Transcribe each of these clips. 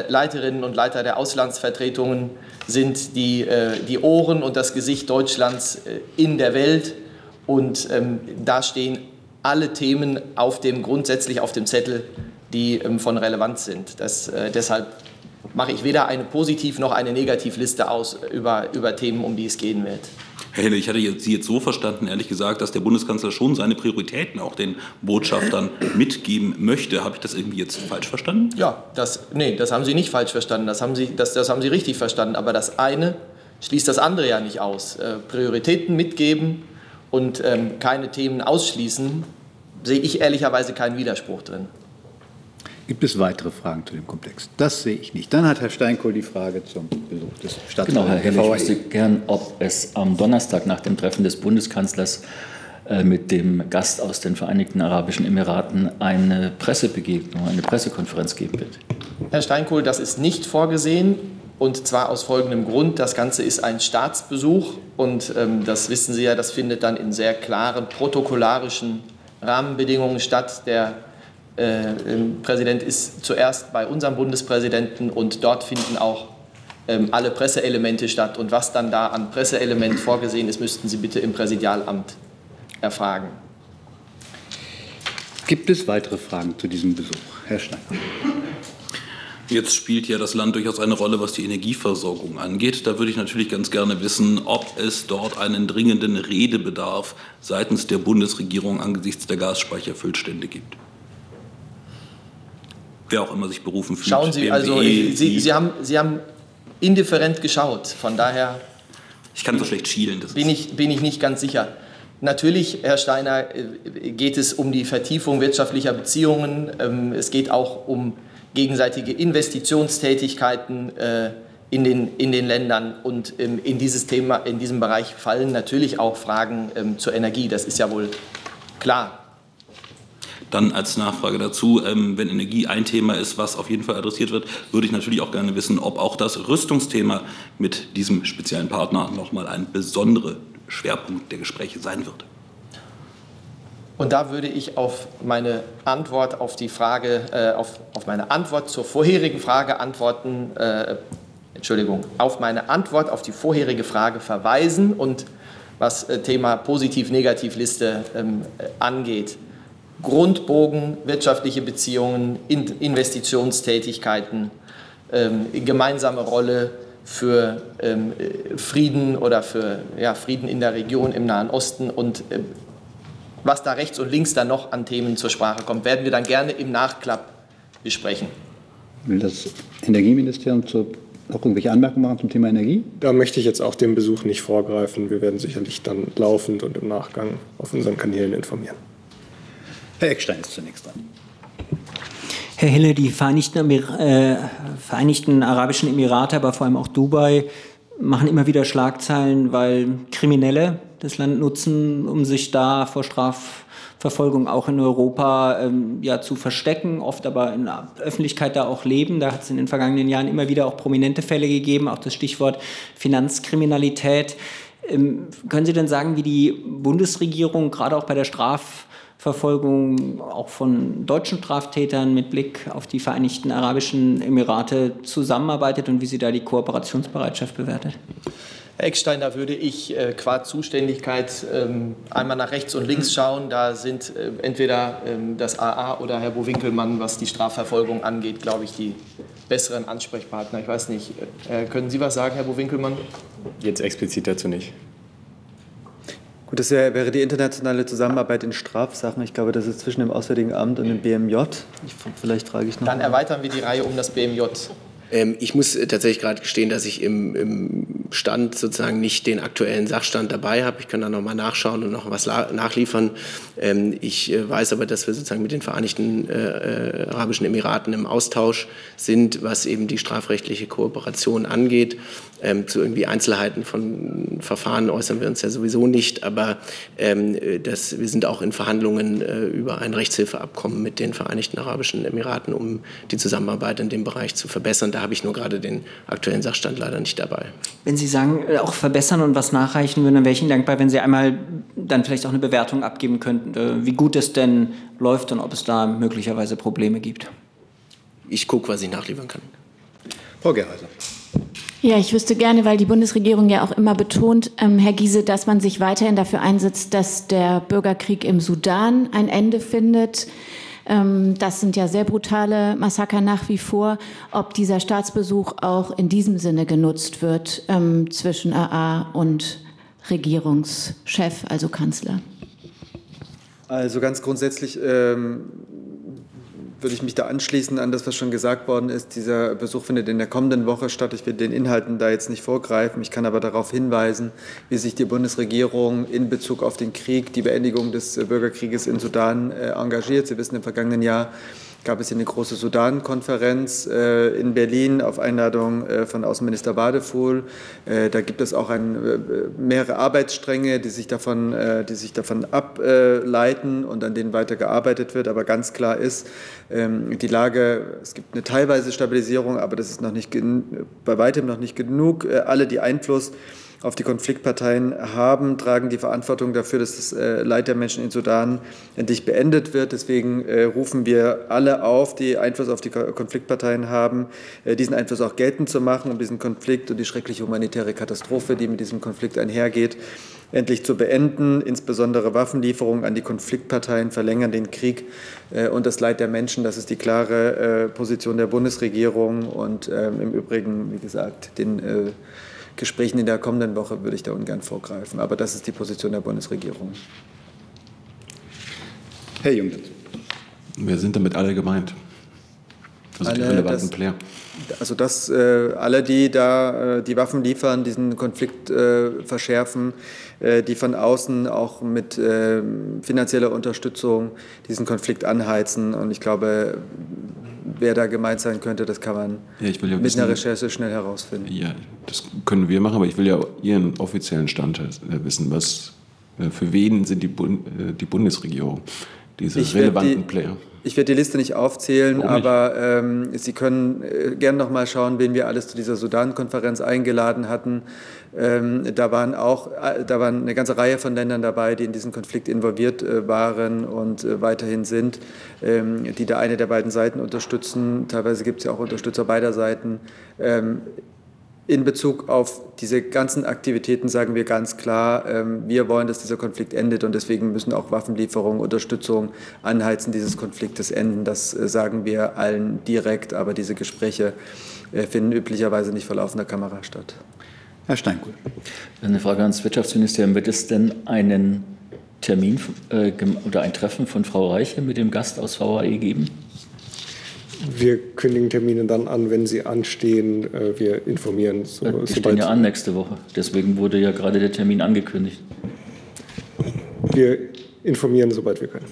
Leiterinnen und Leiter der Auslandsvertretungen sind die Ohren und das Gesicht Deutschlands in der Welt. Und da stehen alle Themen grundsätzlich auf dem Zettel, die von Relevanz sind. Deshalb mache ich weder eine Positiv- noch eine Negativliste aus über Themen, um die es gehen wird. Herr Hille, ich hatte Sie jetzt so verstanden, ehrlich gesagt, dass der Bundeskanzler schon seine Prioritäten auch den Botschaftern mitgeben möchte. Habe ich das irgendwie jetzt falsch verstanden? Ja, das haben Sie nicht falsch verstanden. Das haben Sie richtig verstanden. Aber das eine schließt das andere ja nicht aus. Prioritäten mitgeben und keine Themen ausschließen, sehe ich ehrlicherweise keinen Widerspruch drin. Gibt es weitere Fragen zu dem Komplex? Das sehe ich nicht. Dann hat Herr Steinkohl die Frage zum Besuch des Stadtrates. Genau, Herr Hille, ich wüsste gern, ob es am Donnerstag nach dem Treffen des Bundeskanzlers mit dem Gast aus den Vereinigten Arabischen Emiraten eine Pressebegegnung, eine Pressekonferenz geben wird. Herr Steinkohl, das ist nicht vorgesehen. Und zwar aus folgendem Grund: Das Ganze ist ein Staatsbesuch und das wissen Sie ja, das findet dann in sehr klaren protokollarischen Rahmenbedingungen statt. Der Präsident ist zuerst bei unserem Bundespräsidenten und dort finden auch alle Presseelemente statt. Und was dann da an Presseelement vorgesehen ist, müssten Sie bitte im Präsidialamt erfragen. Gibt es weitere Fragen zu diesem Besuch? Herr Stein. Jetzt spielt ja das Land durchaus eine Rolle, was die Energieversorgung angeht. Da würde ich natürlich ganz gerne wissen, ob es dort einen dringenden Redebedarf seitens der Bundesregierung angesichts der Gasspeicherfüllstände gibt. Wer auch immer sich berufen fühlt. Schauen Sie, also Sie haben indifferent geschaut, von daher ich kann so schlecht schielen. Bin ich nicht ganz sicher. Natürlich, Herr Steiner, geht es um die Vertiefung wirtschaftlicher Beziehungen. Es geht auch um gegenseitige Investitionstätigkeiten in den Ländern. Und in diesem Bereich fallen natürlich auch Fragen zur Energie. Das ist ja wohl klar. Dann als Nachfrage dazu, wenn Energie ein Thema ist, was auf jeden Fall adressiert wird, würde ich natürlich auch gerne wissen, ob auch das Rüstungsthema mit diesem speziellen Partner nochmal ein besonderer Schwerpunkt der Gespräche sein wird. Und da würde ich auf meine Antwort auf die Frage, auf meine Antwort zur vorherigen Frage antworten, auf meine Antwort auf die vorherige Frage verweisen und was Thema Positiv-Negativ-Liste angeht. Grundbogen, wirtschaftliche Beziehungen, Investitionstätigkeiten, gemeinsame Rolle für Frieden oder für Frieden in der Region im Nahen Osten und was da rechts und links dann noch an Themen zur Sprache kommt, werden wir dann gerne im Nachklapp besprechen. Will das Energieministerium noch irgendwelche Anmerkungen machen zum Thema Energie? Da möchte ich jetzt auch dem Besuch nicht vorgreifen. Wir werden sicherlich dann laufend und im Nachgang auf unseren Kanälen informieren. Herr Eckstein ist zunächst dran. Herr Hille, die Vereinigten Arabischen Emirate, aber vor allem auch Dubai, machen immer wieder Schlagzeilen, weil Kriminelle das Land nutzen, um sich da vor Strafverfolgung auch in Europa zu verstecken, oft aber in der Öffentlichkeit da auch leben. Da hat es in den vergangenen Jahren immer wieder auch prominente Fälle gegeben, auch das Stichwort Finanzkriminalität. Können Sie denn sagen, wie die Bundesregierung gerade auch bei der Strafverfolgung auch von deutschen Straftätern mit Blick auf die Vereinigten Arabischen Emirate zusammenarbeitet und wie sie da die Kooperationsbereitschaft bewertet? Herr Eckstein, da würde ich qua Zuständigkeit einmal nach rechts und links schauen. Da sind entweder das AA oder Herr Bo Winkelmann, was die Strafverfolgung angeht, glaube ich, die besseren Ansprechpartner. Ich weiß nicht, können Sie was sagen, Herr Bo Winkelmann? Jetzt explizit dazu nicht. Gut, das wäre die internationale Zusammenarbeit in Strafsachen. Ich glaube, das ist zwischen dem Auswärtigen Amt und dem BMJ. Vielleicht frage ich noch. Dann erweitern wir die Reihe um das BMJ. Ich muss tatsächlich gerade gestehen, dass ich im Stand sozusagen nicht den aktuellen Sachstand dabei habe. Ich kann da noch mal nachschauen und noch was nachliefern. Ich weiß aber, dass wir sozusagen mit den Vereinigten Arabischen Emiraten im Austausch sind, was eben die strafrechtliche Kooperation angeht. Zu irgendwie Einzelheiten von Verfahren äußern wir uns ja sowieso nicht, aber wir sind auch in Verhandlungen über ein Rechtshilfeabkommen mit den Vereinigten Arabischen Emiraten, um die Zusammenarbeit in dem Bereich zu verbessern. Da habe ich nur gerade den aktuellen Sachstand leider nicht dabei. Wenn Sie sagen, auch verbessern und was nachreichen würden, dann wäre ich Ihnen dankbar, wenn Sie einmal dann vielleicht auch eine Bewertung abgeben könnten, wie gut es denn läuft und ob es da möglicherweise Probleme gibt. Ich gucke, was ich nachliefern kann. Frau Gerheiser. Ja, ich wüsste gerne, weil die Bundesregierung ja auch immer betont, Herr Giese, dass man sich weiterhin dafür einsetzt, dass der Bürgerkrieg im Sudan ein Ende findet. Das sind ja sehr brutale Massaker nach wie vor. Ob dieser Staatsbesuch auch in diesem Sinne genutzt wird zwischen AA und Regierungschef, also Kanzler? Also ganz grundsätzlich würde ich mich da anschließen an das, was schon gesagt worden ist. Dieser Besuch findet in der kommenden Woche statt. Ich will den Inhalten da jetzt nicht vorgreifen. Ich kann aber darauf hinweisen, wie sich die Bundesregierung in Bezug auf den Krieg, die Beendigung des Bürgerkrieges in Sudan engagiert. Sie wissen, im vergangenen Jahr gab es hier eine große Sudan-Konferenz in Berlin auf Einladung von Außenminister Wadefuhl. Da gibt es auch mehrere Arbeitsstränge, die sich davon ableiten und an denen weiter gearbeitet wird. Aber ganz klar ist, die Lage, es gibt eine teilweise Stabilisierung, aber das ist bei weitem noch nicht genug. Alle, die Einfluss auf die Konfliktparteien haben, tragen die Verantwortung dafür, dass das Leid der Menschen in Sudan endlich beendet wird. Deswegen rufen wir alle auf, die Einfluss auf die Konfliktparteien haben, diesen Einfluss auch geltend zu machen, um diesen Konflikt und die schreckliche humanitäre Katastrophe, die mit diesem Konflikt einhergeht, endlich zu beenden. Insbesondere Waffenlieferungen an die Konfliktparteien verlängern den Krieg und das Leid der Menschen. Das ist die klare Position der Bundesregierung. Und im Übrigen, wie gesagt, den Gesprächen in der kommenden Woche würde ich da ungern vorgreifen. Aber das ist die Position der Bundesregierung. Herr Jungwirth. Wer sind damit alle gemeint? Also die relevanten Player. Also dass alle, die da die Waffen liefern, diesen Konflikt verschärfen, die von außen auch mit finanzieller Unterstützung diesen Konflikt anheizen. Und ich glaube, wer da gemeint sein könnte, das kann man mit einer Recherche schnell herausfinden. Ja, das können wir machen, aber ich will ja Ihren offiziellen Stand wissen. Für wen sind die Bundesregierung, diese relevanten Player? Ich werde die Liste nicht aufzählen, aber Sie können gerne noch mal schauen, wen wir alles zu dieser Sudan-Konferenz eingeladen hatten. Da waren eine ganze Reihe von Ländern dabei, die in diesen Konflikt involviert waren und weiterhin sind, die da eine der beiden Seiten unterstützen. Teilweise gibt es ja auch Unterstützer beider Seiten. In Bezug auf diese ganzen Aktivitäten sagen wir ganz klar, wir wollen, dass dieser Konflikt endet und deswegen müssen auch Waffenlieferungen, Unterstützung, Anheizen dieses Konfliktes enden. Das sagen wir allen direkt, aber diese Gespräche finden üblicherweise nicht vor laufender Kamera statt. Herr Steinkohl. Eine Frage ans Wirtschaftsministerium. Wird es denn einen Termin oder ein Treffen von Frau Reiche mit dem Gast aus VAE geben? Wir kündigen Termine dann an, wenn sie anstehen. Wir informieren. Die stehen ja an nächste Woche. Deswegen wurde ja gerade der Termin angekündigt. Wir informieren, sobald wir können.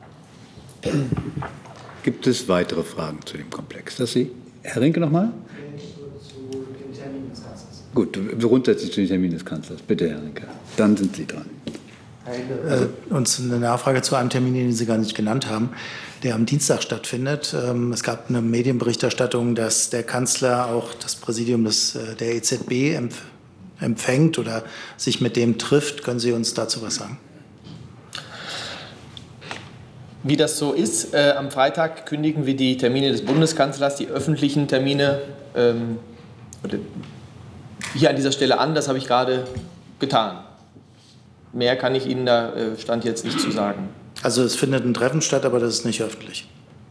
Gibt es weitere Fragen zu dem Komplex? Herr Rinke noch mal? Zu dem Termin des Kanzlers. Gut, grundsätzlich zu dem Termin des Kanzlers. Bitte, Herr Rinke. Dann sind Sie dran. Und eine Nachfrage zu einem Termin, den Sie gar nicht genannt haben, der am Dienstag stattfindet. Es gab eine Medienberichterstattung, dass der Kanzler auch das Präsidium der EZB empfängt oder sich mit dem trifft. Können Sie uns dazu was sagen? Wie das so ist, am Freitag kündigen wir die Termine des Bundeskanzlers, die öffentlichen Termine, hier an dieser Stelle an. Das habe ich gerade getan. Mehr kann ich Ihnen da Stand jetzt nicht zu sagen. Also es findet ein Treffen statt, aber das ist nicht öffentlich.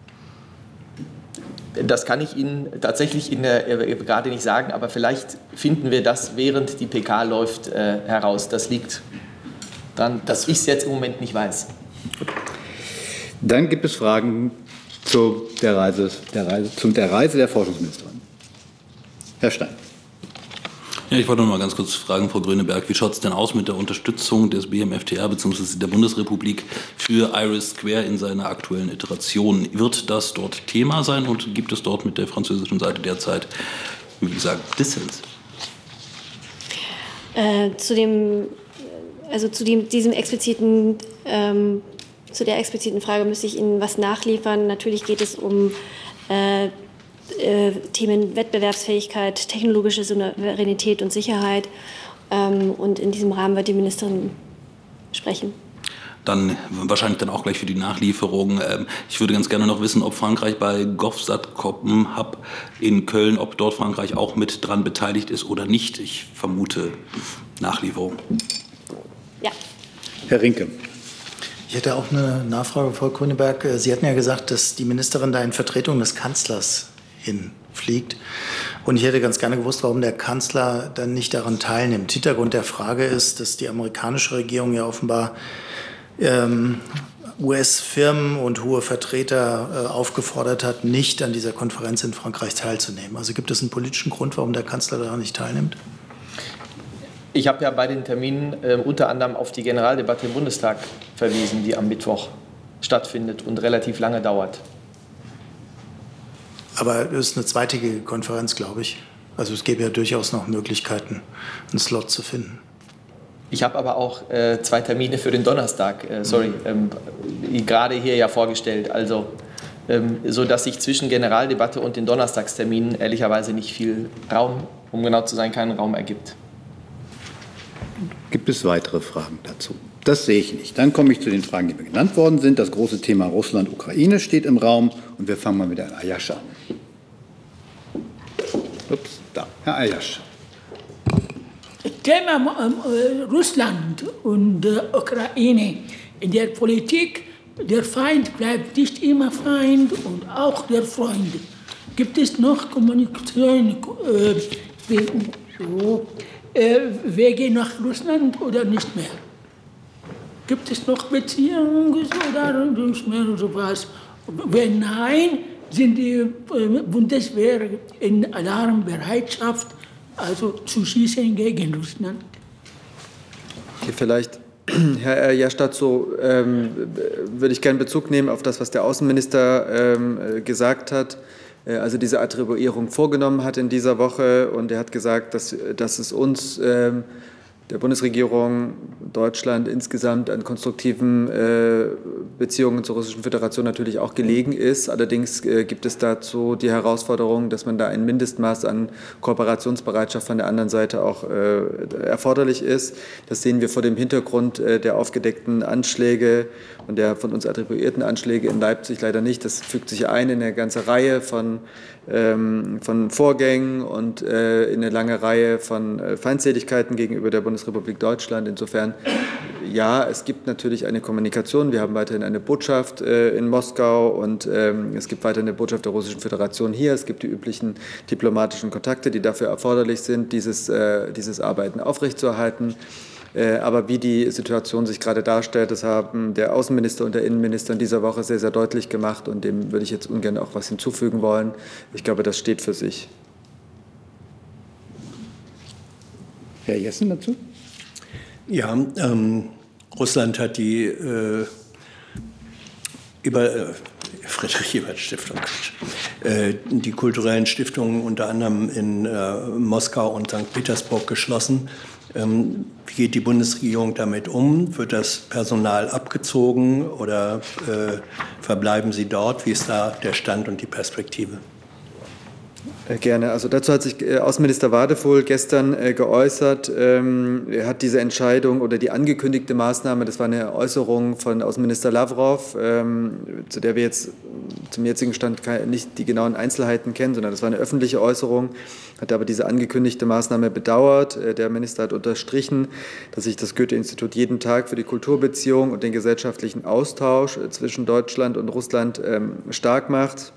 Das kann ich Ihnen tatsächlich gerade nicht sagen, aber vielleicht finden wir das, während die PK läuft, heraus. Das liegt daran, dass ich es jetzt im Moment nicht weiß. Dann gibt es Fragen zu der Reise der Forschungsministerin. Herr Stein. Ja, ich wollte noch mal ganz kurz fragen, Frau Gröneberg, wie schaut es denn aus mit der Unterstützung des BMFTR bzw. der Bundesrepublik für IRIS² in seiner aktuellen Iteration? Wird das dort Thema sein und gibt es dort mit der französischen Seite derzeit, wie gesagt, Dissens? Zu der expliziten Frage müsste ich Ihnen was nachliefern. Natürlich geht es um Themen Wettbewerbsfähigkeit, technologische Souveränität und Sicherheit. Und in diesem Rahmen wird die Ministerin sprechen. dann wahrscheinlich dann auch gleich für die Nachlieferung. Ich würde ganz gerne noch wissen, ob Frankreich bei Govsat-Koppen Hub in Köln, ob dort Frankreich auch mit dran beteiligt ist oder nicht. Ich vermute Nachlieferung. Ja. Herr Rinke. Ich hätte auch eine Nachfrage, Frau Grüneberg. Sie hatten ja gesagt, dass die Ministerin da in Vertretung des Kanzlers hinfliegt. Und ich hätte ganz gerne gewusst, warum der Kanzler dann nicht daran teilnimmt. Hintergrund der Frage ist, dass die amerikanische Regierung ja offenbar US-Firmen und hohe Vertreter aufgefordert hat, nicht an dieser Konferenz in Frankreich teilzunehmen. Also gibt es einen politischen Grund, warum der Kanzler daran nicht teilnimmt? Ich habe ja bei den Terminen unter anderem auf die Generaldebatte im Bundestag verwiesen, die am Mittwoch stattfindet und relativ lange dauert. Aber es ist eine zweitägige Konferenz, glaube ich. Also es gäbe ja durchaus noch Möglichkeiten, einen Slot zu finden. Ich habe aber auch 2 Termine für den Donnerstag, gerade hier ja vorgestellt. Also, so dass sich zwischen Generaldebatte und den Donnerstagsterminen ehrlicherweise nicht viel Raum, um genau zu sein, keinen Raum ergibt. Gibt es weitere Fragen dazu? Das sehe ich nicht. Dann komme ich zu den Fragen, die mir genannt worden sind. Das große Thema Russland-Ukraine steht im Raum. Und wir fangen mal mit Herrn Ayash an. Ups, da, Herr Ayash. Thema Russland und Ukraine. In der Politik, der Feind bleibt nicht immer Feind und auch der Freund. Gibt es noch Kommunikation, Wege nach Russland oder nicht mehr? Gibt es noch Beziehungen oder nicht mehr sowas? Wenn nein, sind die Bundeswehr in Alarmbereitschaft, also zu schießen gegen Russland? Okay, vielleicht, Herr Ayash, dazu würde ich gerne Bezug nehmen auf das, was der Außenminister gesagt hat. Also diese Attribuierung vorgenommen hat in dieser Woche. Und er hat gesagt, dass es uns, der Bundesregierung, Deutschland insgesamt an konstruktiven Beziehungen zur Russischen Föderation natürlich auch gelegen ist. Allerdings gibt es dazu die Herausforderung, dass man da ein Mindestmaß an Kooperationsbereitschaft von der anderen Seite auch erforderlich ist. Das sehen wir vor dem Hintergrund der aufgedeckten Anschläge und der von uns attribuierten Anschläge in Leipzig leider nicht. Das fügt sich ein in eine ganze Reihe von Vorgängen und in eine lange Reihe von Feindseligkeiten gegenüber der Bundesrepublik Deutschland. Insofern, ja, es gibt natürlich eine Kommunikation. Wir haben weiterhin eine Botschaft in Moskau und es gibt weiterhin eine Botschaft der Russischen Föderation hier. Es gibt die üblichen diplomatischen Kontakte, die dafür erforderlich sind, dieses Arbeiten aufrechtzuerhalten. Aber wie die Situation sich gerade darstellt, das haben der Außenminister und der Innenminister in dieser Woche sehr, sehr deutlich gemacht. Und dem würde ich jetzt ungern auch was hinzufügen wollen. Ich glaube, das steht für sich. Herr Jessen dazu? Ja, Russland hat die Friedrich-Ebert-Stiftung, die kulturellen Stiftungen unter anderem in Moskau und St. Petersburg geschlossen. Wie geht die Bundesregierung damit um? Wird das Personal abgezogen oder verbleiben Sie dort? Wie ist da der Stand und die Perspektive? Gerne. Also dazu hat sich Außenminister Wadefuhl gestern geäußert. Er hat diese Entscheidung oder die angekündigte Maßnahme, das war eine Äußerung von Außenminister Lavrov, zu der wir jetzt zum jetzigen Stand nicht die genauen Einzelheiten kennen, sondern das war eine öffentliche Äußerung, hat aber diese angekündigte Maßnahme bedauert. Der Minister hat unterstrichen, dass sich das Goethe-Institut jeden Tag für die Kulturbeziehung und den gesellschaftlichen Austausch zwischen Deutschland und Russland stark macht.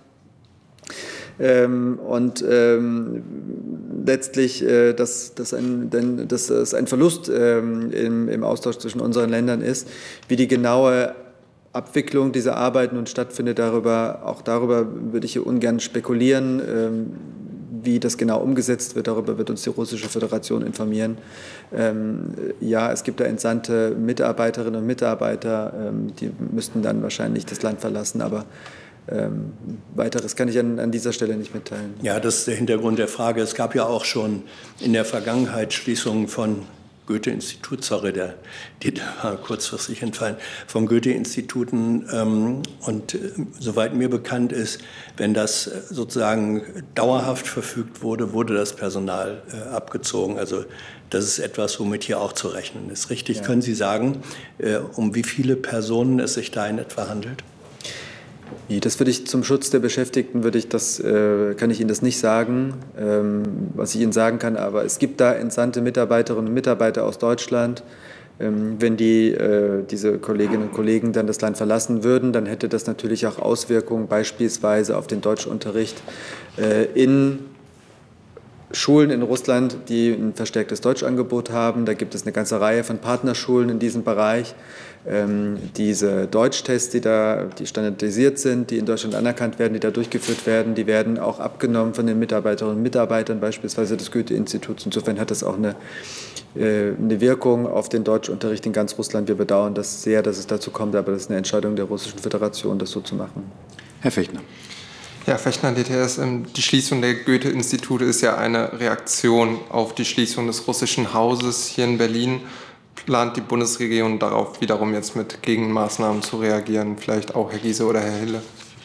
Letztlich, dass es ein Verlust im Austausch zwischen unseren Ländern ist. Wie die genaue Abwicklung dieser Arbeit nun stattfindet, darüber würde ich hier ungern spekulieren. Wie das genau umgesetzt wird, darüber wird uns die Russische Föderation informieren. Ja, es gibt da entsandte Mitarbeiterinnen und Mitarbeiter, die müssten dann wahrscheinlich das Land verlassen, aber weiteres kann ich an dieser Stelle nicht mitteilen. Ja, das ist der Hintergrund der Frage. Es gab ja auch schon in der Vergangenheit Schließungen von Goethe-Institut, sorry, die war kurzfristig entfallen, vom Goethe-Instituten. Und soweit mir bekannt ist, wenn das sozusagen dauerhaft verfügt wurde, wurde das Personal abgezogen. Also das ist etwas, womit hier auch zu rechnen ist. Richtig, ja. Können Sie sagen, um wie viele Personen es sich da in etwa handelt? Das würde ich zum Schutz der Beschäftigten, kann ich Ihnen das nicht sagen. Was ich Ihnen sagen kann, aber es gibt da entsandte Mitarbeiterinnen und Mitarbeiter aus Deutschland. Wenn diese Kolleginnen und Kollegen dann das Land verlassen würden, dann hätte das natürlich auch Auswirkungen beispielsweise auf den Deutschunterricht in Schulen in Russland, die ein verstärktes Deutschangebot haben. Da gibt es eine ganze Reihe von Partnerschulen in diesem Bereich. Diese Deutschtests, die standardisiert sind, die in Deutschland anerkannt werden, die da durchgeführt werden, die werden auch abgenommen von den Mitarbeiterinnen und Mitarbeitern, beispielsweise des Goethe-Instituts. Insofern hat das auch eine Wirkung auf den Deutschunterricht in ganz Russland. Wir bedauern das sehr, dass es dazu kommt, aber das ist eine Entscheidung der Russischen Föderation, das so zu machen. Herr Fechner. Ja, Fechner, DTS. Die Schließung der Goethe-Institute ist ja eine Reaktion auf die Schließung des russischen Hauses hier in Berlin. Plant die Bundesregierung darauf wiederum jetzt mit Gegenmaßnahmen zu reagieren? Vielleicht auch Herr Giese oder Herr Hille?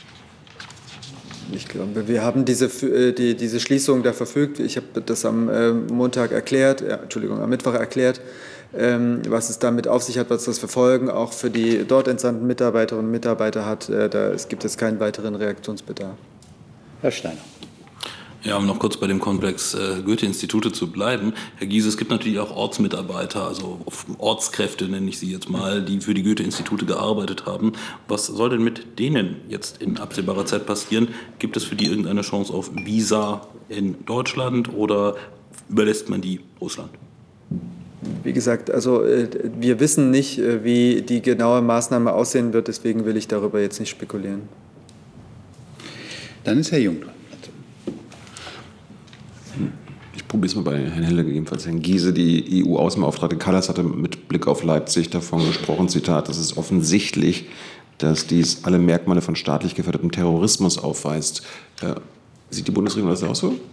Ich glaube, wir haben diese Schließung da verfügt. Ich habe das am Mittwoch erklärt, was es damit auf sich hat, was das für Folgen auch für die dort entsandten Mitarbeiterinnen und Mitarbeiter hat. Es gibt jetzt keinen weiteren Reaktionsbedarf. Herr Steiner. Ja, um noch kurz bei dem Komplex Goethe-Institute zu bleiben. Herr Giese, es gibt natürlich auch Ortsmitarbeiter, also Ortskräfte nenne ich sie jetzt mal, die für die Goethe-Institute gearbeitet haben. Was soll denn mit denen jetzt in absehbarer Zeit passieren? Gibt es für die irgendeine Chance auf Visa in Deutschland oder überlässt man die Russland? Wie gesagt, also wir wissen nicht, wie die genaue Maßnahme aussehen wird, deswegen will ich darüber jetzt nicht spekulieren. Dann ist Herr Jung dran. Ich probiere es mal bei Herrn Hille, gegebenenfalls Herrn Giese. Die EU-Außenbeauftragte Kallas hatte mit Blick auf Leipzig davon gesprochen, Zitat, es ist offensichtlich, dass dies alle Merkmale von staatlich gefördertem Terrorismus aufweist. Sieht die Bundesregierung das auch so?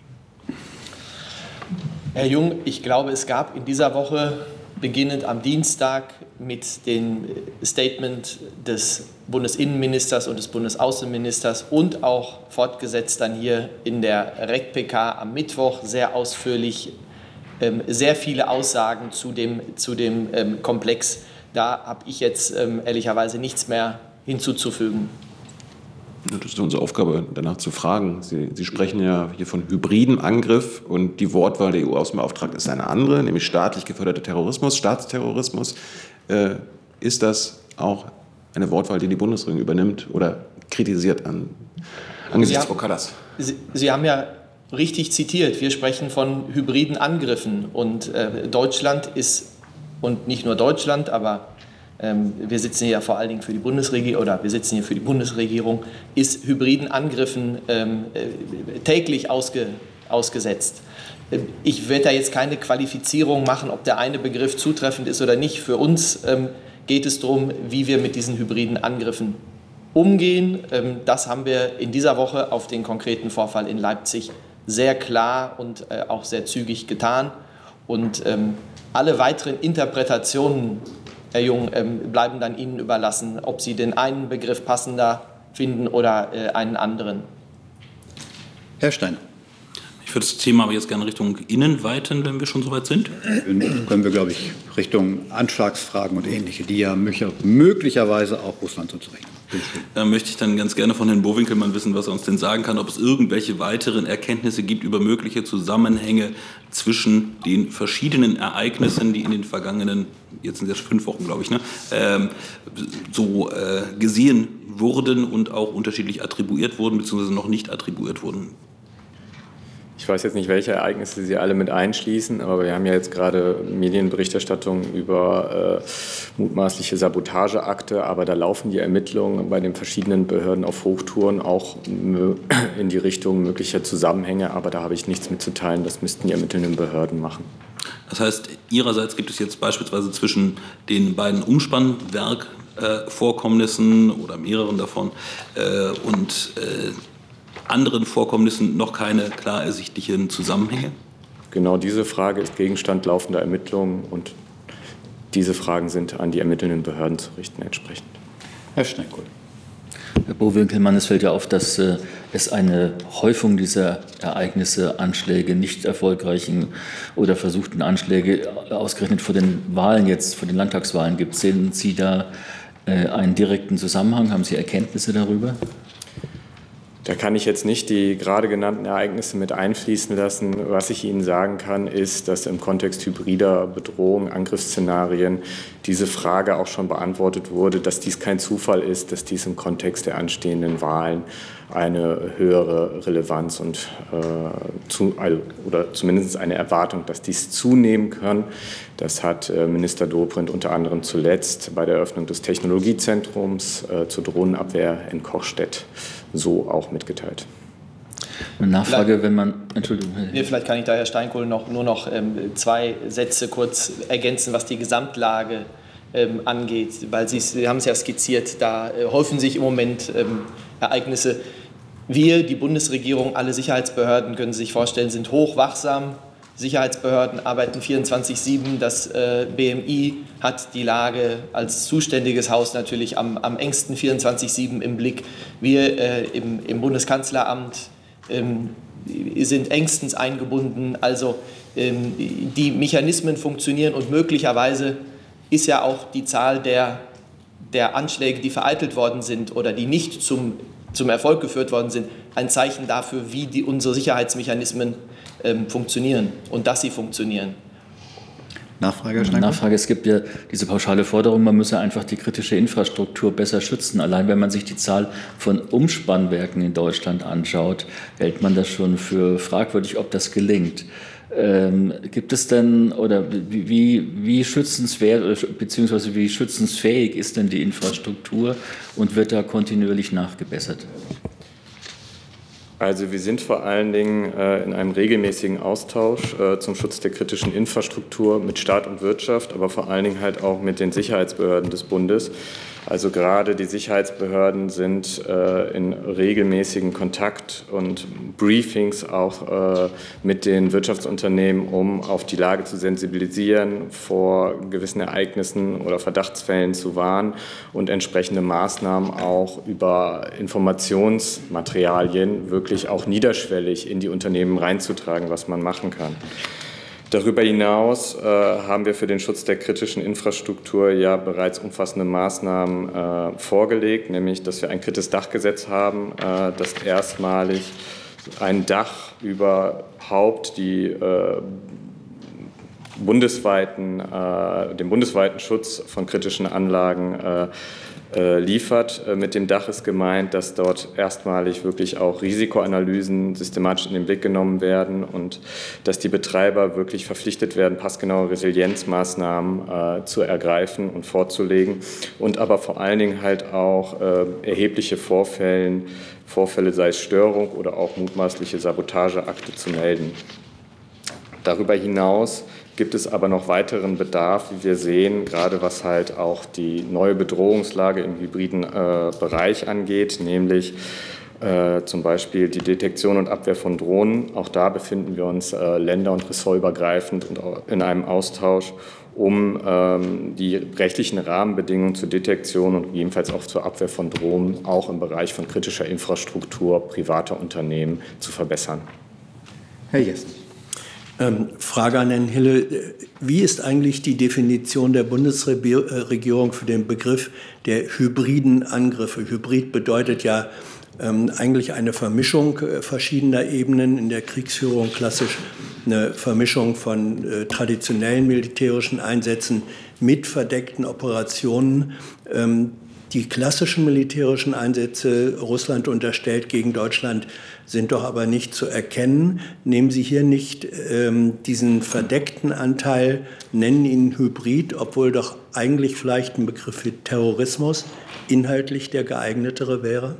Herr Jung, ich glaube, es gab in dieser Woche, beginnend am Dienstag, mit dem Statement des Bundesinnenministers und des Bundesaußenministers und auch fortgesetzt dann hier in der REC-PK am Mittwoch sehr ausführlich sehr viele Aussagen zu dem Komplex. Da habe ich jetzt ehrlicherweise nichts mehr hinzuzufügen. Das ist unsere Aufgabe, danach zu fragen. Sie sprechen ja hier von hybriden Angriff und die Wortwahl der EU-Außenbeauftragten ist eine andere, nämlich staatlich geförderter Terrorismus, Staatsterrorismus. Ist das auch eine Wortwahl, die die Bundesregierung übernimmt oder kritisiert angesichts Frau Kallas? Sie haben ja richtig zitiert. Wir sprechen von hybriden Angriffen und Deutschland ist, und nicht nur Deutschland, aber wir sitzen hier ja vor allen Dingen für die Bundesregierung oder wir sitzen hier für die Bundesregierung, ist hybriden Angriffen täglich ausgesetzt. Ich werde da jetzt keine Qualifizierung machen, ob der eine Begriff zutreffend ist oder nicht. Für uns geht es darum, wie wir mit diesen hybriden Angriffen umgehen. Das haben wir in dieser Woche auf den konkreten Vorfall in Leipzig sehr klar und auch sehr zügig getan. Und alle weiteren Interpretationen, Herr Jung, bleiben dann Ihnen überlassen, ob Sie den einen Begriff passender finden oder einen anderen. Herr Steiner. Ich würde das Thema aber jetzt gerne Richtung Innen weiten, wenn wir schon soweit sind. Können wir, glaube ich, Richtung Anschlagsfragen und Ähnliche, die ja möglicherweise auch Russland zuzurechnen. Da möchte ich dann ganz gerne von Herrn Bo-Winkelmann wissen, was er uns denn sagen kann, ob es irgendwelche weiteren Erkenntnisse gibt über mögliche Zusammenhänge zwischen den verschiedenen Ereignissen, die in den vergangenen, jetzt sind es 5 Wochen, glaube ich, gesehen wurden und auch unterschiedlich attribuiert wurden, beziehungsweise noch nicht attribuiert wurden. Ich weiß jetzt nicht, welche Ereignisse Sie alle mit einschließen, aber wir haben ja jetzt gerade Medienberichterstattung über mutmaßliche Sabotageakte, aber da laufen die Ermittlungen bei den verschiedenen Behörden auf Hochtouren auch in die Richtung möglicher Zusammenhänge, aber da habe ich nichts mitzuteilen, das müssten die ermittelnden Behörden machen. Das heißt, Ihrerseits gibt es jetzt beispielsweise zwischen den beiden Umspannwerk-Vorkommnissen oder mehreren davon und anderen Vorkommnissen noch keine klar ersichtlichen Zusammenhänge? genau diese Frage ist Gegenstand laufender Ermittlungen und diese Fragen sind an die ermittelnden Behörden zu richten entsprechend. Herr Steinkohl. Herr Bo-Winkelmann, es fällt ja auf, dass es eine Häufung dieser Ereignisse, Anschläge, nicht erfolgreichen oder versuchten Anschläge ausgerechnet vor den Wahlen jetzt, vor den Landtagswahlen gibt. Sehen Sie da einen direkten Zusammenhang? Haben Sie Erkenntnisse darüber? Da kann ich jetzt nicht die gerade genannten Ereignisse mit einfließen lassen. Was ich Ihnen sagen kann, ist, dass im Kontext hybrider Bedrohung, Angriffsszenarien diese Frage auch schon beantwortet wurde, dass dies kein Zufall ist, dass dies im Kontext der anstehenden Wahlen eine höhere Relevanz und oder zumindest eine Erwartung, dass dies zunehmen kann. Das hat Minister Dobrindt unter anderem zuletzt bei der Eröffnung des Technologiezentrums zur Drohnenabwehr in Kochstedt so auch mitgeteilt. Eine Nachfrage, wenn man... Entschuldigung. Nee, vielleicht kann ich da, Herr Steinkohl, nur noch 2 Sätze kurz ergänzen, was die Gesamtlage angeht, weil Sie haben es ja skizziert, da häufen sich im Moment Ereignisse. Wir, die Bundesregierung, alle Sicherheitsbehörden, können Sie sich vorstellen, sind hochwachsam. Sicherheitsbehörden arbeiten 24/7. Das BMI hat die Lage als zuständiges Haus natürlich am engsten 24/7 im Blick. Wir im Bundeskanzleramt sind engstens eingebunden. Also die Mechanismen funktionieren und möglicherweise ist ja auch die Zahl der Anschläge, die vereitelt worden sind oder die nicht zum Erfolg geführt worden sind, ein Zeichen dafür, wie unsere Sicherheitsmechanismen funktionieren und dass sie funktionieren. Nachfrage, Herr Steinkohl? Nachfrage, es gibt ja diese pauschale Forderung, man müsse einfach die kritische Infrastruktur besser schützen. Allein wenn man sich die Zahl von Umspannwerken in Deutschland anschaut, hält man das schon für fragwürdig, ob das gelingt. Gibt es denn, oder wie schützenswert bzw. wie schützensfähig ist denn die Infrastruktur und wird da kontinuierlich nachgebessert? Also wir sind vor allen Dingen in einem regelmäßigen Austausch zum Schutz der kritischen Infrastruktur mit Staat und Wirtschaft, aber vor allen Dingen halt auch mit den Sicherheitsbehörden des Bundes. Also gerade die Sicherheitsbehörden sind in regelmäßigen Kontakt und Briefings auch mit den Wirtschaftsunternehmen, um auf die Lage zu sensibilisieren, vor gewissen Ereignissen oder Verdachtsfällen zu warnen und entsprechende Maßnahmen auch über Informationsmaterialien wirklich auch niederschwellig in die Unternehmen reinzutragen, was man machen kann. Darüber hinaus haben wir für den Schutz der kritischen Infrastruktur ja bereits umfassende Maßnahmen vorgelegt, nämlich dass wir ein Kritis-Dachgesetz haben, das erstmalig ein Dach überhaupt den bundesweiten Schutz von kritischen Anlagen liefert. Mit dem Dach ist gemeint, dass dort erstmalig wirklich auch Risikoanalysen systematisch in den Blick genommen werden und dass die Betreiber wirklich verpflichtet werden, passgenaue Resilienzmaßnahmen zu ergreifen und vorzulegen und aber vor allen Dingen halt auch erhebliche Vorfälle, sei es Störung oder auch mutmaßliche Sabotageakte zu melden. Darüber hinaus gibt es aber noch weiteren Bedarf, wie wir sehen, gerade was halt auch die neue Bedrohungslage im hybriden Bereich angeht, nämlich zum Beispiel die Detektion und Abwehr von Drohnen. Auch da befinden wir uns länder- und ressortübergreifend und in einem Austausch, um die rechtlichen Rahmenbedingungen zur Detektion und jedenfalls auch zur Abwehr von Drohnen auch im Bereich von kritischer Infrastruktur privater Unternehmen zu verbessern. Herr Jessen. Frage an Herrn Hille. Wie ist eigentlich die Definition der Bundesregierung für den Begriff der hybriden Angriffe? Hybrid bedeutet ja eigentlich eine Vermischung verschiedener Ebenen in der Kriegsführung, klassisch eine Vermischung von traditionellen militärischen Einsätzen mit verdeckten Operationen. Die klassischen militärischen Einsätze, Russland unterstellt gegen Deutschland, sind doch aber nicht zu erkennen. Nehmen Sie hier nicht diesen verdeckten Anteil, nennen ihn Hybrid, obwohl doch eigentlich vielleicht ein Begriff für Terrorismus inhaltlich der geeignetere wäre?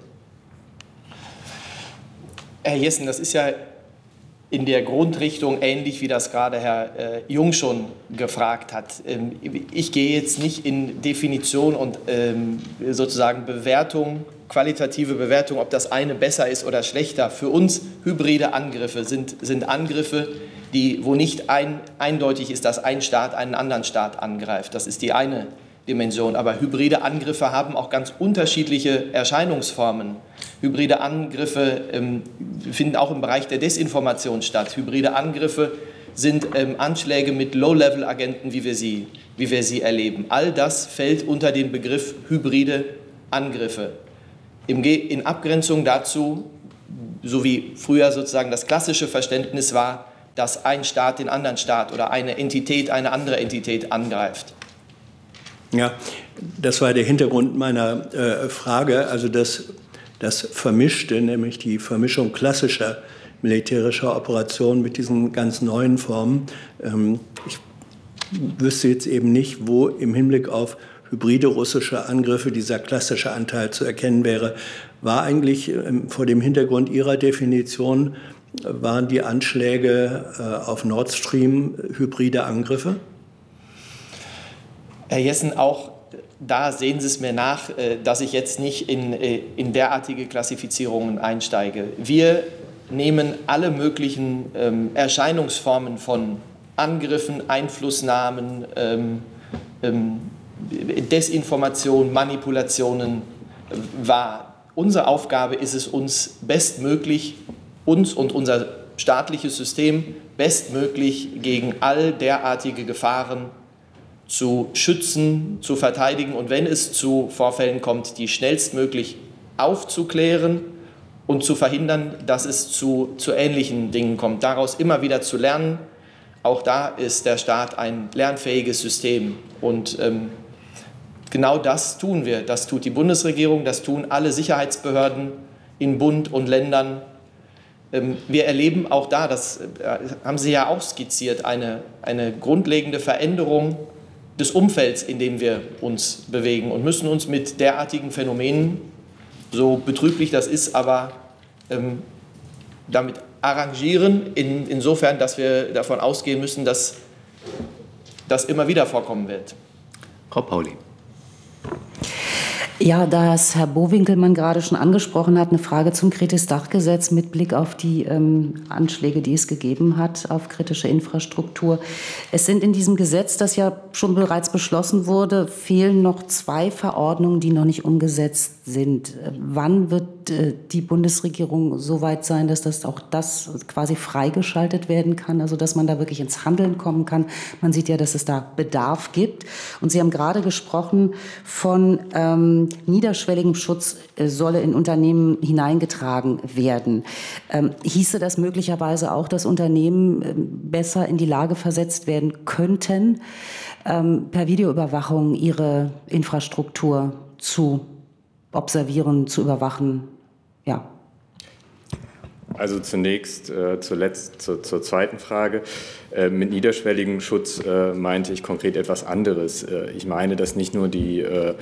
Herr Jessen, das ist ja in der Grundrichtung ähnlich, wie das gerade Herr Jung schon gefragt hat. Ich gehe jetzt nicht in Definition und sozusagen Bewertung qualitative Bewertung, ob das eine besser ist oder schlechter. Für uns hybride Angriffe sind Angriffe, wo nicht eindeutig ist, dass ein Staat einen anderen Staat angreift. Das ist die eine Dimension. Aber hybride Angriffe haben auch ganz unterschiedliche Erscheinungsformen. Hybride Angriffe finden auch im Bereich der Desinformation statt. Hybride Angriffe sind Anschläge mit Low-Level-Agenten, wie wir sie erleben. All das fällt unter den Begriff hybride Angriffe. In Abgrenzung dazu, so wie früher sozusagen das klassische Verständnis war, dass ein Staat den anderen Staat oder eine Entität eine andere Entität angreift. Ja, das war der Hintergrund meiner Frage. Also das Vermischte, nämlich die Vermischung klassischer militärischer Operationen mit diesen ganz neuen Formen. Ich wüsste jetzt eben nicht, wo im Hinblick auf hybride russische Angriffe dieser klassische Anteil zu erkennen wäre. War eigentlich vor dem Hintergrund Ihrer Definition, waren die Anschläge auf Nord Stream hybride Angriffe? Herr Jessen, auch da sehen Sie es mir nach, dass ich jetzt nicht in derartige Klassifizierungen einsteige. Wir nehmen alle möglichen Erscheinungsformen von Angriffen, Einflussnahmen, Desinformation, Manipulationen wahr. Unsere Aufgabe ist es, uns und unser staatliches System bestmöglich gegen all derartige Gefahren zu schützen, zu verteidigen und wenn es zu Vorfällen kommt, die schnellstmöglich aufzuklären und zu verhindern, dass es zu ähnlichen Dingen kommt. Daraus immer wieder zu lernen. Auch da ist der Staat ein lernfähiges System. Und genau das tun wir. Das tut die Bundesregierung, das tun alle Sicherheitsbehörden in Bund und Ländern. Wir erleben auch da, das haben Sie ja auch skizziert, eine grundlegende Veränderung des Umfelds, in dem wir uns bewegen und müssen uns mit derartigen Phänomenen, so betrüblich das ist, aber damit arrangieren, insofern, dass wir davon ausgehen müssen, dass das immer wieder vorkommen wird. Frau Pauli. Ja, da es Herr Bowinkelmann gerade schon angesprochen hat, eine Frage zum Kritis-Dach-Gesetz mit Blick auf die Anschläge, die es gegeben hat auf kritische Infrastruktur. Es sind in diesem Gesetz, das ja schon bereits beschlossen wurde, fehlen noch 2 Verordnungen, die noch nicht umgesetzt sind. Wann wird die Bundesregierung so weit sein, dass das quasi freigeschaltet werden kann, also dass man da wirklich ins Handeln kommen kann? Man sieht ja, dass es da Bedarf gibt. Und Sie haben gerade gesprochen von niederschwelligem Schutz solle in Unternehmen hineingetragen werden. Hieße das möglicherweise auch, dass Unternehmen besser in die Lage versetzt werden könnten, per Videoüberwachung ihre Infrastruktur zu observieren, zu überwachen? Ja. Also zunächst zur zweiten Frage. Mit niederschwelligem Schutz meinte ich konkret etwas anderes. Ich meine, dass nicht nur die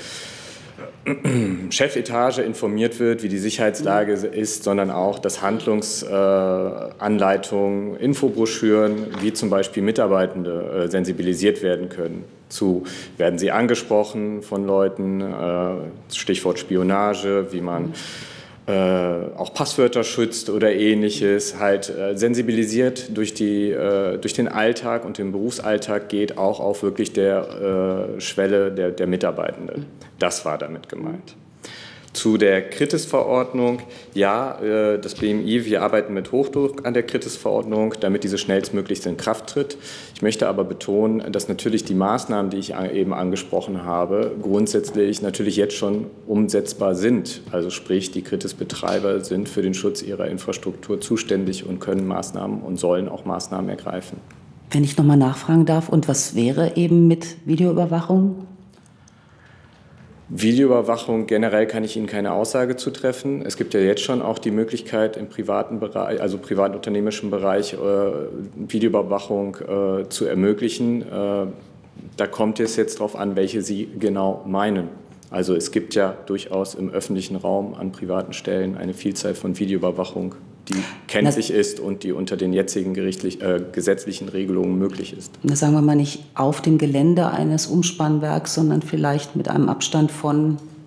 Chefetage informiert wird, wie die Sicherheitslage ist, sondern auch, dass Handlungsanleitungen, Infobroschüren, wie zum Beispiel Mitarbeitende sensibilisiert werden können. Werden sie angesprochen von Leuten, Stichwort Spionage, wie man auch Passwörter schützt oder Ähnliches, halt sensibilisiert durch den Alltag und den Berufsalltag geht, auch auf wirklich der Schwelle der Mitarbeitenden. Das war damit gemeint. Zu der Kritis-Verordnung, ja, das BMI, wir arbeiten mit Hochdruck an der Kritis-Verordnung, damit diese schnellstmöglichst in Kraft tritt. Ich möchte aber betonen, dass natürlich die Maßnahmen, die ich eben angesprochen habe, grundsätzlich natürlich jetzt schon umsetzbar sind. Also sprich, die Kritis-Betreiber sind für den Schutz ihrer Infrastruktur zuständig und können Maßnahmen und sollen auch Maßnahmen ergreifen. Wenn ich noch mal nachfragen darf, und was wäre eben mit Videoüberwachung? Videoüberwachung generell kann ich Ihnen keine Aussage zu treffen. Es gibt ja jetzt schon auch die Möglichkeit im privaten Bereich, also privatunternehmerischen Bereich, Videoüberwachung zu ermöglichen. Da kommt es jetzt darauf an, welche Sie genau meinen. Also es gibt ja durchaus im öffentlichen Raum an privaten Stellen eine Vielzahl von Videoüberwachung, die kenntlich ist und die unter den jetzigen gesetzlichen Regelungen möglich ist. Das sagen wir mal nicht auf dem Gelände eines Umspannwerks, sondern vielleicht mit einem Abstand von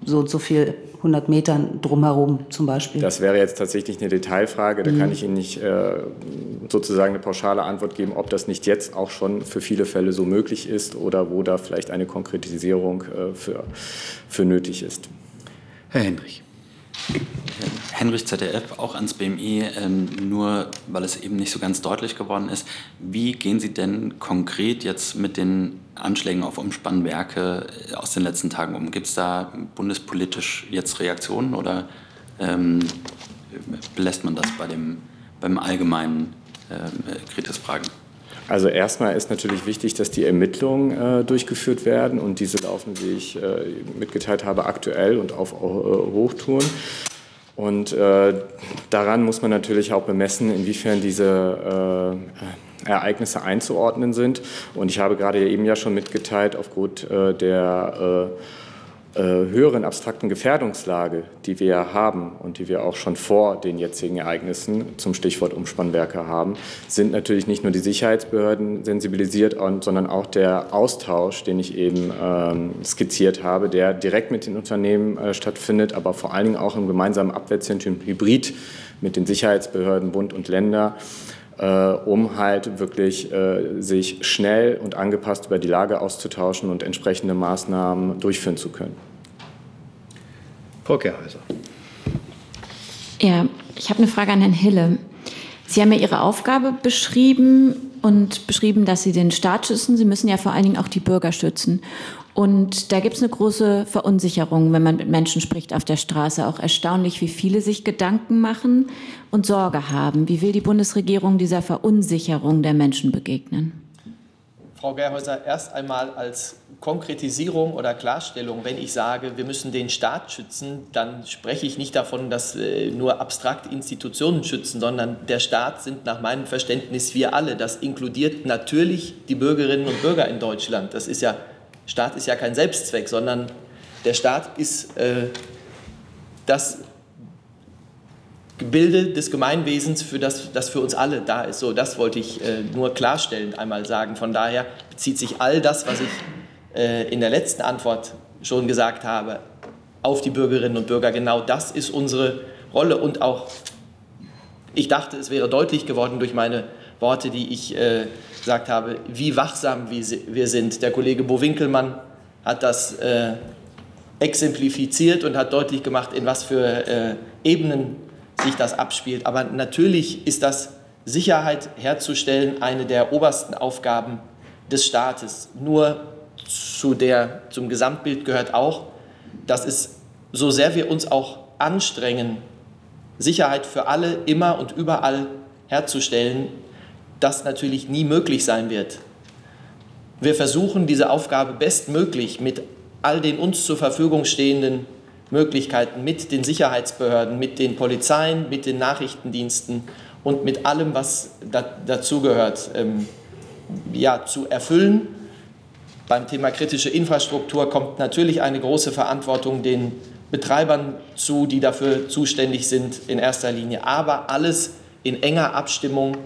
so und so viel 100 Metern drumherum zum Beispiel? Das wäre jetzt tatsächlich eine Detailfrage. Da kann ich Ihnen nicht sozusagen eine pauschale Antwort geben, ob das nicht jetzt auch schon für viele Fälle so möglich ist oder wo da vielleicht eine Konkretisierung für nötig ist. Herr Henrich. Henrich, ZDF, auch ans BMI, nur weil es eben nicht so ganz deutlich geworden ist. Wie gehen Sie denn konkret jetzt mit den Anschlägen auf Umspannwerke aus den letzten Tagen um? Gibt es da bundespolitisch jetzt Reaktionen oder belässt man das beim allgemeinen Kritisfragen? Also erstmal ist natürlich wichtig, dass die Ermittlungen durchgeführt werden und diese laufen, wie ich mitgeteilt habe, aktuell und auf Hochtouren. Und daran muss man natürlich auch bemessen, inwiefern diese Ereignisse einzuordnen sind. Und ich habe gerade eben ja schon mitgeteilt, aufgrund der höheren abstrakten Gefährdungslage, die wir haben und die wir auch schon vor den jetzigen Ereignissen zum Stichwort Umspannwerke haben, sind natürlich nicht nur die Sicherheitsbehörden sensibilisiert, sondern auch der Austausch, den ich eben skizziert habe, der direkt mit den Unternehmen stattfindet, aber vor allen Dingen auch im gemeinsamen Abwehrzentrum Hybrid mit den Sicherheitsbehörden, Bund und Länder, um halt wirklich sich schnell und angepasst über die Lage auszutauschen und entsprechende Maßnahmen durchführen zu können. Frau Gerhäuser. Ja, ich habe eine Frage an Herrn Hille. Sie haben ja Ihre Aufgabe beschrieben und beschrieben, dass Sie den Staat schützen. Sie müssen ja vor allen Dingen auch die Bürger schützen. Und da gibt es eine große Verunsicherung, wenn man mit Menschen spricht auf der Straße. Auch erstaunlich, wie viele sich Gedanken machen und Sorge haben. Wie will die Bundesregierung dieser Verunsicherung der Menschen begegnen? Frau Gerhäuser, erst einmal als Konkretisierung oder Klarstellung, wenn ich sage, wir müssen den Staat schützen, dann spreche ich nicht davon, dass nur abstrakt Institutionen schützen, sondern der Staat sind nach meinem Verständnis wir alle. Das inkludiert natürlich die Bürgerinnen und Bürger in Deutschland. Staat ist ja kein Selbstzweck, sondern der Staat ist das Gebilde des Gemeinwesens, das für uns alle da ist. So, das wollte ich nur klarstellen, einmal sagen. Von daher bezieht sich all das, was ich in der letzten Antwort schon gesagt habe, auf die Bürgerinnen und Bürger. Genau das ist unsere Rolle. Und auch, ich dachte, es wäre deutlich geworden durch meine Worte, die ich gesagt habe, wie wachsam wir sind. Der Kollege Bo Winkelmann hat das exemplifiziert und hat deutlich gemacht, in was für Ebenen sich das abspielt. Aber natürlich ist das, Sicherheit herzustellen, eine der obersten Aufgaben des Staates. Nur zum Gesamtbild gehört auch, dass es, so sehr wir uns auch anstrengen, Sicherheit für alle immer und überall herzustellen, das natürlich nie möglich sein wird. Wir versuchen, diese Aufgabe bestmöglich mit all den uns zur Verfügung stehenden Möglichkeiten, mit den Sicherheitsbehörden, mit den Polizeien, mit den Nachrichtendiensten und mit allem, was dazugehört, zu erfüllen. Beim Thema kritische Infrastruktur kommt natürlich eine große Verantwortung den Betreibern zu, die dafür zuständig sind in erster Linie, aber alles in enger Abstimmung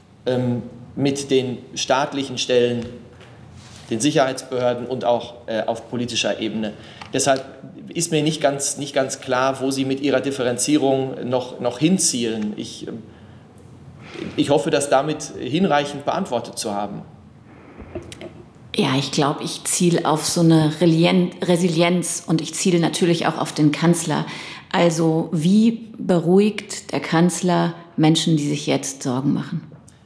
mit den staatlichen Stellen, den Sicherheitsbehörden und auch auf politischer Ebene. Deshalb ist mir nicht ganz klar, wo Sie mit Ihrer Differenzierung noch hinzielen. Ich hoffe, das damit hinreichend beantwortet zu haben. Ja, ich glaube, ich ziele auf so eine Resilienz und ich ziele natürlich auch auf den Kanzler. Also wie beruhigt der Kanzler Menschen, die sich jetzt Sorgen machen?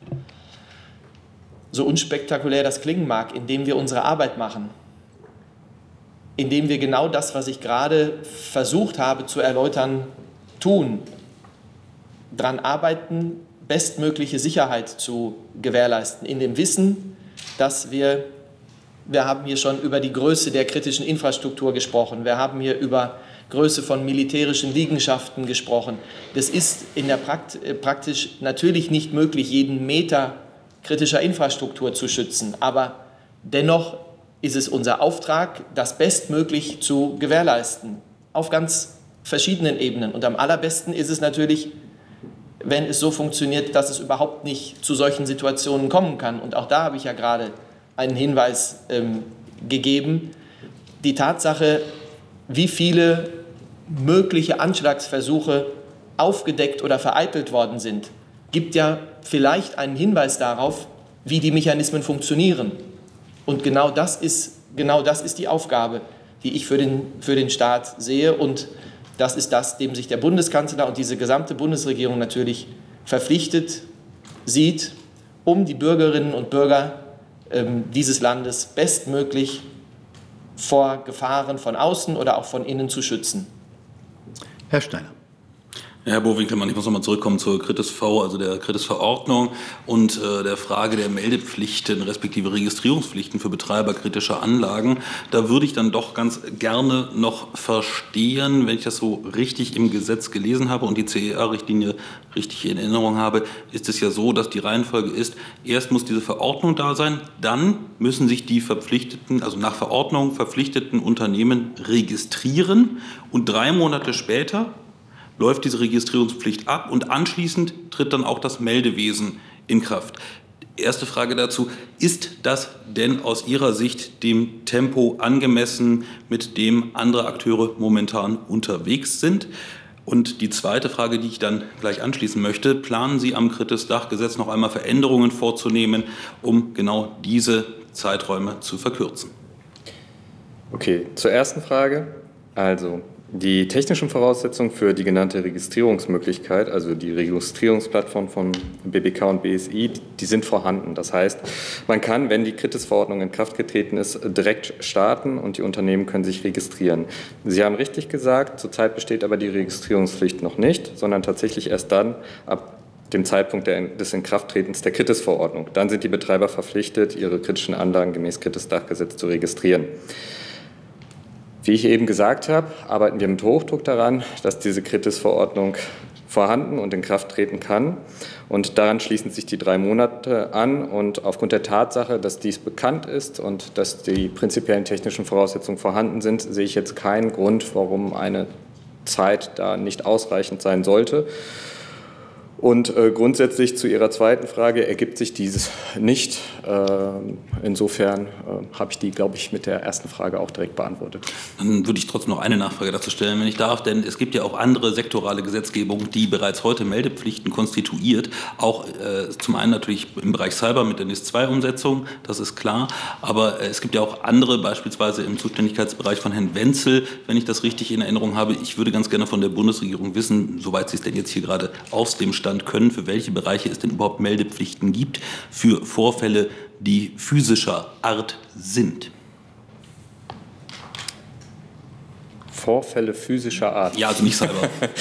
So unspektakulär das klingen mag, indem wir unsere Arbeit machen. Indem wir genau das, was ich gerade versucht habe zu erläutern, tun. Daran arbeiten, bestmögliche Sicherheit zu gewährleisten. In dem Wissen, dass wir haben hier schon über die Größe der kritischen Infrastruktur gesprochen. Wir haben hier über Größe von militärischen Liegenschaften gesprochen. Das ist in der praktisch natürlich nicht möglich, jeden Meter kritischer Infrastruktur zu schützen. Aber dennoch ist es unser Auftrag, das bestmöglich zu gewährleisten. Auf ganz verschiedenen Ebenen. Und am allerbesten ist es natürlich, wenn es so funktioniert, dass es überhaupt nicht zu solchen Situationen kommen kann. Und auch da habe ich ja gerade einen Hinweis gegeben. Die Tatsache, wie viele mögliche Anschlagsversuche aufgedeckt oder vereitelt worden sind, gibt ja vielleicht einen Hinweis darauf, wie die Mechanismen funktionieren. Und genau das ist die Aufgabe, die ich für den Staat sehe. Und das ist das, dem sich der Bundeskanzler und diese gesamte Bundesregierung natürlich verpflichtet sieht, um die Bürgerinnen und Bürger dieses Landes bestmöglich vor Gefahren von außen oder auch von innen zu schützen. Herr Steiner. Herr Bo-Winkelmann, ich muss nochmal zurückkommen zur KRITIS-V, also der KRITIS-Verordnung und der Frage der Meldepflichten respektive Registrierungspflichten für Betreiber kritischer Anlagen. Da würde ich dann doch ganz gerne noch verstehen, wenn ich das so richtig im Gesetz gelesen habe und die CER-Richtlinie richtig in Erinnerung habe, ist es ja so, dass die Reihenfolge ist, erst muss diese Verordnung da sein, dann müssen sich die verpflichteten, also nach Verordnung verpflichteten Unternehmen registrieren und 3 Monate später läuft diese Registrierungspflicht ab und anschließend tritt dann auch das Meldewesen in Kraft. Erste Frage dazu, ist das denn aus Ihrer Sicht dem Tempo angemessen, mit dem andere Akteure momentan unterwegs sind? Und die zweite Frage, die ich dann gleich anschließen möchte, planen Sie am KRITIS-Dachgesetz noch einmal Veränderungen vorzunehmen, um genau diese Zeiträume zu verkürzen? Okay, zur ersten Frage. Also, die technischen Voraussetzungen für die genannte Registrierungsmöglichkeit, also die Registrierungsplattform von BBK und BSI, die sind vorhanden. Das heißt, man kann, wenn die KRITIS-Verordnung in Kraft getreten ist, direkt starten und die Unternehmen können sich registrieren. Sie haben richtig gesagt, zurzeit besteht aber die Registrierungspflicht noch nicht, sondern tatsächlich erst dann ab dem Zeitpunkt des Inkrafttretens der KRITIS-Verordnung. Dann sind die Betreiber verpflichtet, ihre kritischen Anlagen gemäß KRITIS-Dachgesetz zu registrieren. Wie ich eben gesagt habe, arbeiten wir mit Hochdruck daran, dass diese KRITIS-Verordnung vorhanden und in Kraft treten kann. Und daran schließen sich die 3 Monate an. Und aufgrund der Tatsache, dass dies bekannt ist und dass die prinzipiellen technischen Voraussetzungen vorhanden sind, sehe ich jetzt keinen Grund, warum eine Zeit da nicht ausreichend sein sollte. Und grundsätzlich zu Ihrer zweiten Frage ergibt sich dieses nicht. Insofern habe ich die, glaube ich, mit der ersten Frage auch direkt beantwortet. Dann würde ich trotzdem noch eine Nachfrage dazu stellen, wenn ich darf. Denn es gibt ja auch andere sektorale Gesetzgebung, die bereits heute Meldepflichten konstituiert. Auch zum einen natürlich im Bereich Cyber mit der NIS-2-Umsetzung, das ist klar. Aber es gibt ja auch andere, beispielsweise im Zuständigkeitsbereich von Herrn Wenzel, wenn ich das richtig in Erinnerung habe. Ich würde ganz gerne von der Bundesregierung wissen, soweit Sie es denn jetzt hier gerade aus dem Stand können, für welche Bereiche es denn überhaupt Meldepflichten gibt für Vorfälle, die physischer Art sind. Vorfälle physischer Art? Ja, also nicht Cyber.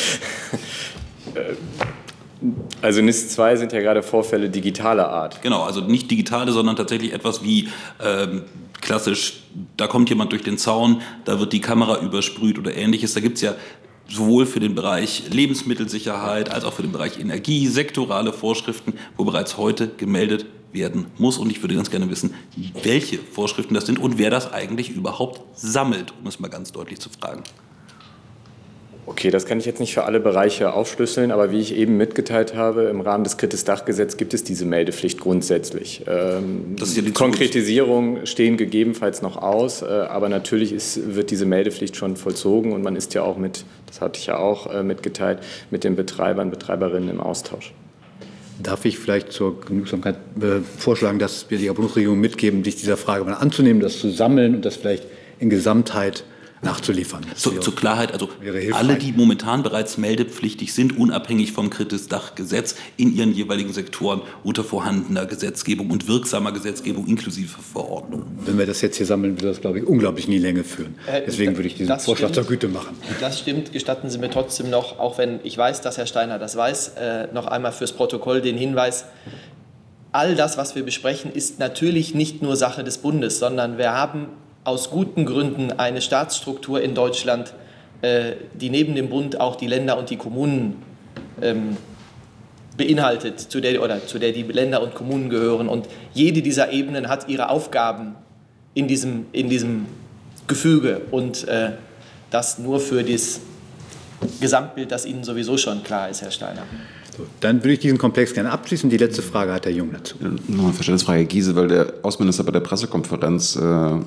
Also NIS-2 sind ja gerade Vorfälle digitaler Art. Genau, also nicht digitale, sondern tatsächlich etwas wie klassisch, da kommt jemand durch den Zaun, da wird die Kamera übersprüht oder Ähnliches. Da gibt es ja sowohl für den Bereich Lebensmittelsicherheit als auch für den Bereich Energie sektorale Vorschriften, wo bereits heute gemeldet werden muss. Und ich würde ganz gerne wissen, welche Vorschriften das sind und wer das eigentlich überhaupt sammelt, um es mal ganz deutlich zu fragen. Okay, das kann ich jetzt nicht für alle Bereiche aufschlüsseln, aber wie ich eben mitgeteilt habe, im Rahmen des KRITIS-Dachgesetzes gibt es diese Meldepflicht grundsätzlich. Das ist ja die Konkretisierungen stehen gegebenenfalls noch aus, aber natürlich wird diese Meldepflicht schon vollzogen und man ist ja auch das hatte ich ja auch mitgeteilt, mit den Betreibern, Betreiberinnen im Austausch. Darf ich vielleicht zur Genügsamkeit vorschlagen, dass wir die Bundesregierung mitgeben, sich dieser Frage mal anzunehmen, das zu sammeln und das vielleicht in Gesamtheit nachzuliefern. Zur Klarheit, also alle, die momentan bereits meldepflichtig sind, unabhängig vom KRITIS-Dachgesetz, in ihren jeweiligen Sektoren unter vorhandener Gesetzgebung und wirksamer Gesetzgebung inklusive Verordnung. Wenn wir das jetzt hier sammeln, würde das, glaube ich, unglaublich in die Länge führen. Deswegen würde ich diesen Vorschlag zur Güte machen. Das stimmt. Gestatten Sie mir trotzdem noch, auch wenn ich weiß, dass Herr Steiner das weiß, noch einmal fürs Protokoll den Hinweis, all das, was wir besprechen, ist natürlich nicht nur Sache des Bundes, sondern wir haben aus guten Gründen eine Staatsstruktur in Deutschland, die neben dem Bund auch die Länder und die Kommunen beinhaltet, zu der die Länder und Kommunen gehören. Und jede dieser Ebenen hat ihre Aufgaben in diesem Gefüge. Und das nur für das Gesamtbild, das Ihnen sowieso schon klar ist, Herr Steiner. So, dann würde ich diesen Komplex gerne abschließen. Die letzte Frage hat Herr Jung dazu. Noch eine Verständnisfrage, Herr Giese, weil der Außenminister bei der Pressekonferenz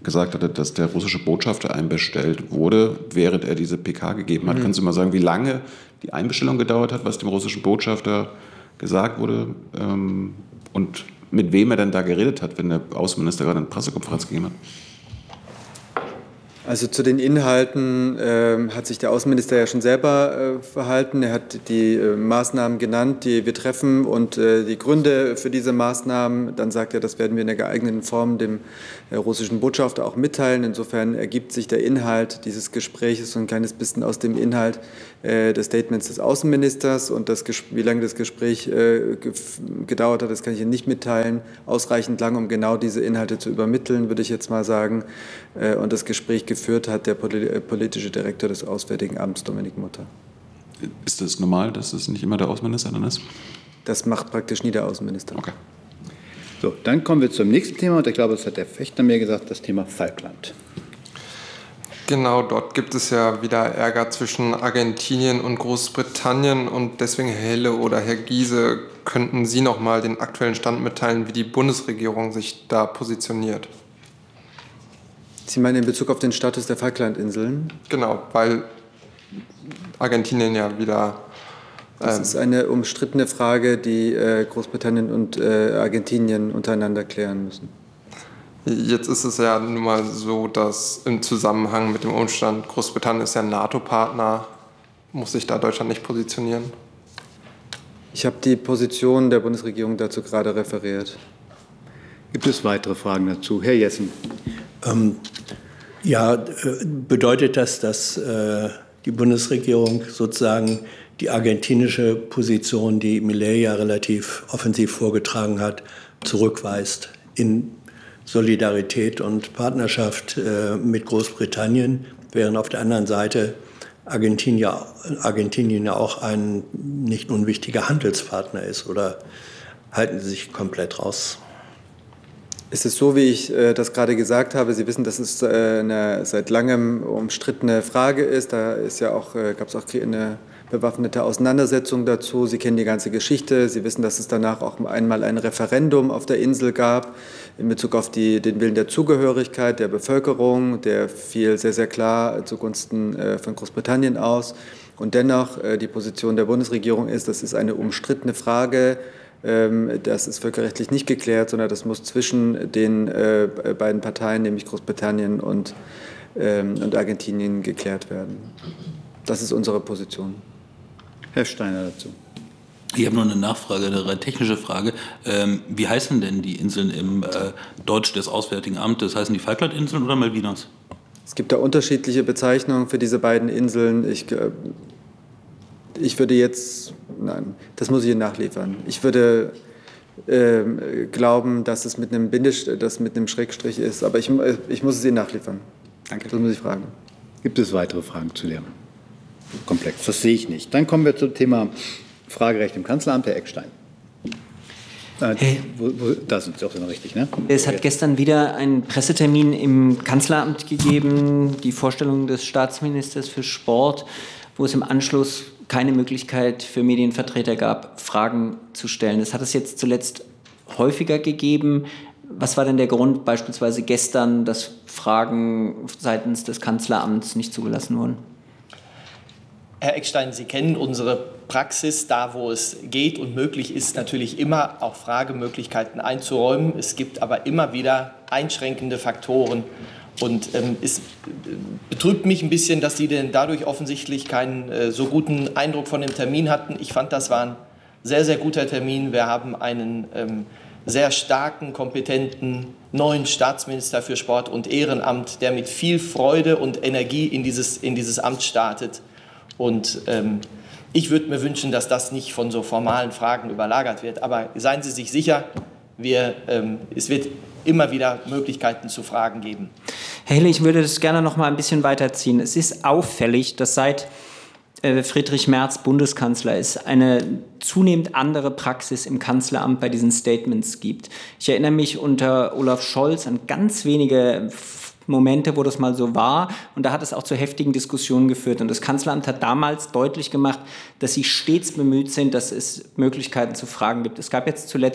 gesagt hatte, dass der russische Botschafter einbestellt wurde, während er diese PK gegeben hat. Können Sie mal sagen, wie lange die Einbestellung gedauert hat, was dem russischen Botschafter gesagt wurde und mit wem er denn da geredet hat, wenn der Außenminister gerade eine Pressekonferenz gegeben hat? Also zu den Inhalten hat sich der Außenminister ja schon selber verhalten. Er hat die Maßnahmen genannt, die wir treffen und die Gründe für diese Maßnahmen. Dann sagt er, das werden wir in der geeigneten Form dem russischen Botschafter auch mitteilen. Insofern ergibt sich der Inhalt dieses Gesprächs so ein kleines bisschen aus dem Inhalt des Statements des Außenministers. Und wie lange das Gespräch gedauert hat, das kann ich Ihnen nicht mitteilen. Ausreichend lang, um genau diese Inhalte zu übermitteln, würde ich jetzt mal sagen. Und das Gespräch geführt hat der politische Direktor des Auswärtigen Amts, Dominik Mutter. Ist das normal, dass es nicht immer der Außenminister dann ist? Das macht praktisch nie der Außenminister. Okay. So, dann kommen wir zum nächsten Thema. Und ich glaube, das hat der Fechter mir gesagt, das Thema Falkland. Genau, dort gibt es ja wieder Ärger zwischen Argentinien und Großbritannien. Und deswegen, Herr Helle oder Herr Giese, könnten Sie noch mal den aktuellen Stand mitteilen, wie die Bundesregierung sich da positioniert? Sie meinen in Bezug auf den Status der Falklandinseln? Genau, weil Argentinien ja wieder... Das ist eine umstrittene Frage, die Großbritannien und Argentinien untereinander klären müssen. Jetzt ist es ja nun mal so, dass im Zusammenhang mit dem Umstand, Großbritannien ist ja NATO-Partner, muss sich da Deutschland nicht positionieren? Ich habe die Position der Bundesregierung dazu gerade referiert. Gibt es weitere Fragen dazu? Herr Jessen. Bedeutet das, dass die Bundesregierung sozusagen die argentinische Position, die Milei ja relativ offensiv vorgetragen hat, zurückweist in Solidarität und Partnerschaft mit Großbritannien, während auf der anderen Seite Argentinien ja auch ein nicht unwichtiger Handelspartner ist? Oder halten Sie sich komplett raus? Es ist so, wie ich das gerade gesagt habe. Sie wissen, dass es eine seit langem umstrittene Frage ist. Da ist ja auch, gab es auch eine bewaffnete Auseinandersetzung dazu. Sie kennen die ganze Geschichte. Sie wissen, dass es danach auch einmal ein Referendum auf der Insel gab in Bezug auf den Willen der Zugehörigkeit der Bevölkerung. Der fiel sehr, sehr klar zugunsten von Großbritannien aus. Und dennoch, die Position der Bundesregierung ist, das ist eine umstrittene Frage. Das ist völkerrechtlich nicht geklärt, sondern das muss zwischen den beiden Parteien, nämlich Großbritannien und Argentinien, geklärt werden. Das ist unsere Position. Herr Steiner dazu. Ich habe noch eine Nachfrage, eine rein technische Frage. Wie heißen denn die Inseln im Deutsch des Auswärtigen Amtes? Heißen die Falklandinseln oder Malvinas? Es gibt da unterschiedliche Bezeichnungen für diese beiden Inseln. Ich würde jetzt, nein, das muss ich Ihnen nachliefern. Ich würde glauben, dass es mit einem Schrägstrich ist, aber ich muss es Ihnen nachliefern. Danke. Das muss ich fragen. Gibt es weitere Fragen zu dem Komplex? Das sehe ich nicht. Dann kommen wir zum Thema Fragerecht im Kanzleramt, Herr Eckstein. Da sind Sie auch noch richtig, ne? Es hat gestern wieder einen Pressetermin im Kanzleramt gegeben, die Vorstellung des Staatsministers für Sport, wo es im Anschluss keine Möglichkeit für Medienvertreter gab, Fragen zu stellen. Das hat es jetzt zuletzt häufiger gegeben. Was war denn der Grund, beispielsweise gestern, dass Fragen seitens des Kanzleramts nicht zugelassen wurden? Herr Eckstein, Sie kennen unsere Praxis, da wo es geht und möglich ist, natürlich immer auch Fragemöglichkeiten einzuräumen. Es gibt aber immer wieder einschränkende Faktoren. Und es betrübt mich ein bisschen, dass Sie denn dadurch offensichtlich keinen so guten Eindruck von dem Termin hatten. Ich fand, das war ein sehr, sehr guter Termin. Wir haben einen sehr starken, kompetenten neuen Staatsminister für Sport und Ehrenamt, der mit viel Freude und Energie in dieses Amt startet. Und ich würde mir wünschen, dass das nicht von so formalen Fragen überlagert wird. Aber seien Sie sich sicher, es wird immer wieder Möglichkeiten zu Fragen geben. Herr Helle, ich würde das gerne noch mal ein bisschen weiterziehen. Es ist auffällig, dass seit Friedrich Merz Bundeskanzler ist, eine zunehmend andere Praxis im Kanzleramt bei diesen Statements gibt. Ich erinnere mich unter Olaf Scholz an ganz wenige Momente, wo das mal so war. Und da hat es auch zu heftigen Diskussionen geführt. Und das Kanzleramt hat damals deutlich gemacht, dass sie stets bemüht sind, dass es Möglichkeiten zu Fragen gibt. Es gab jetzt zuletzt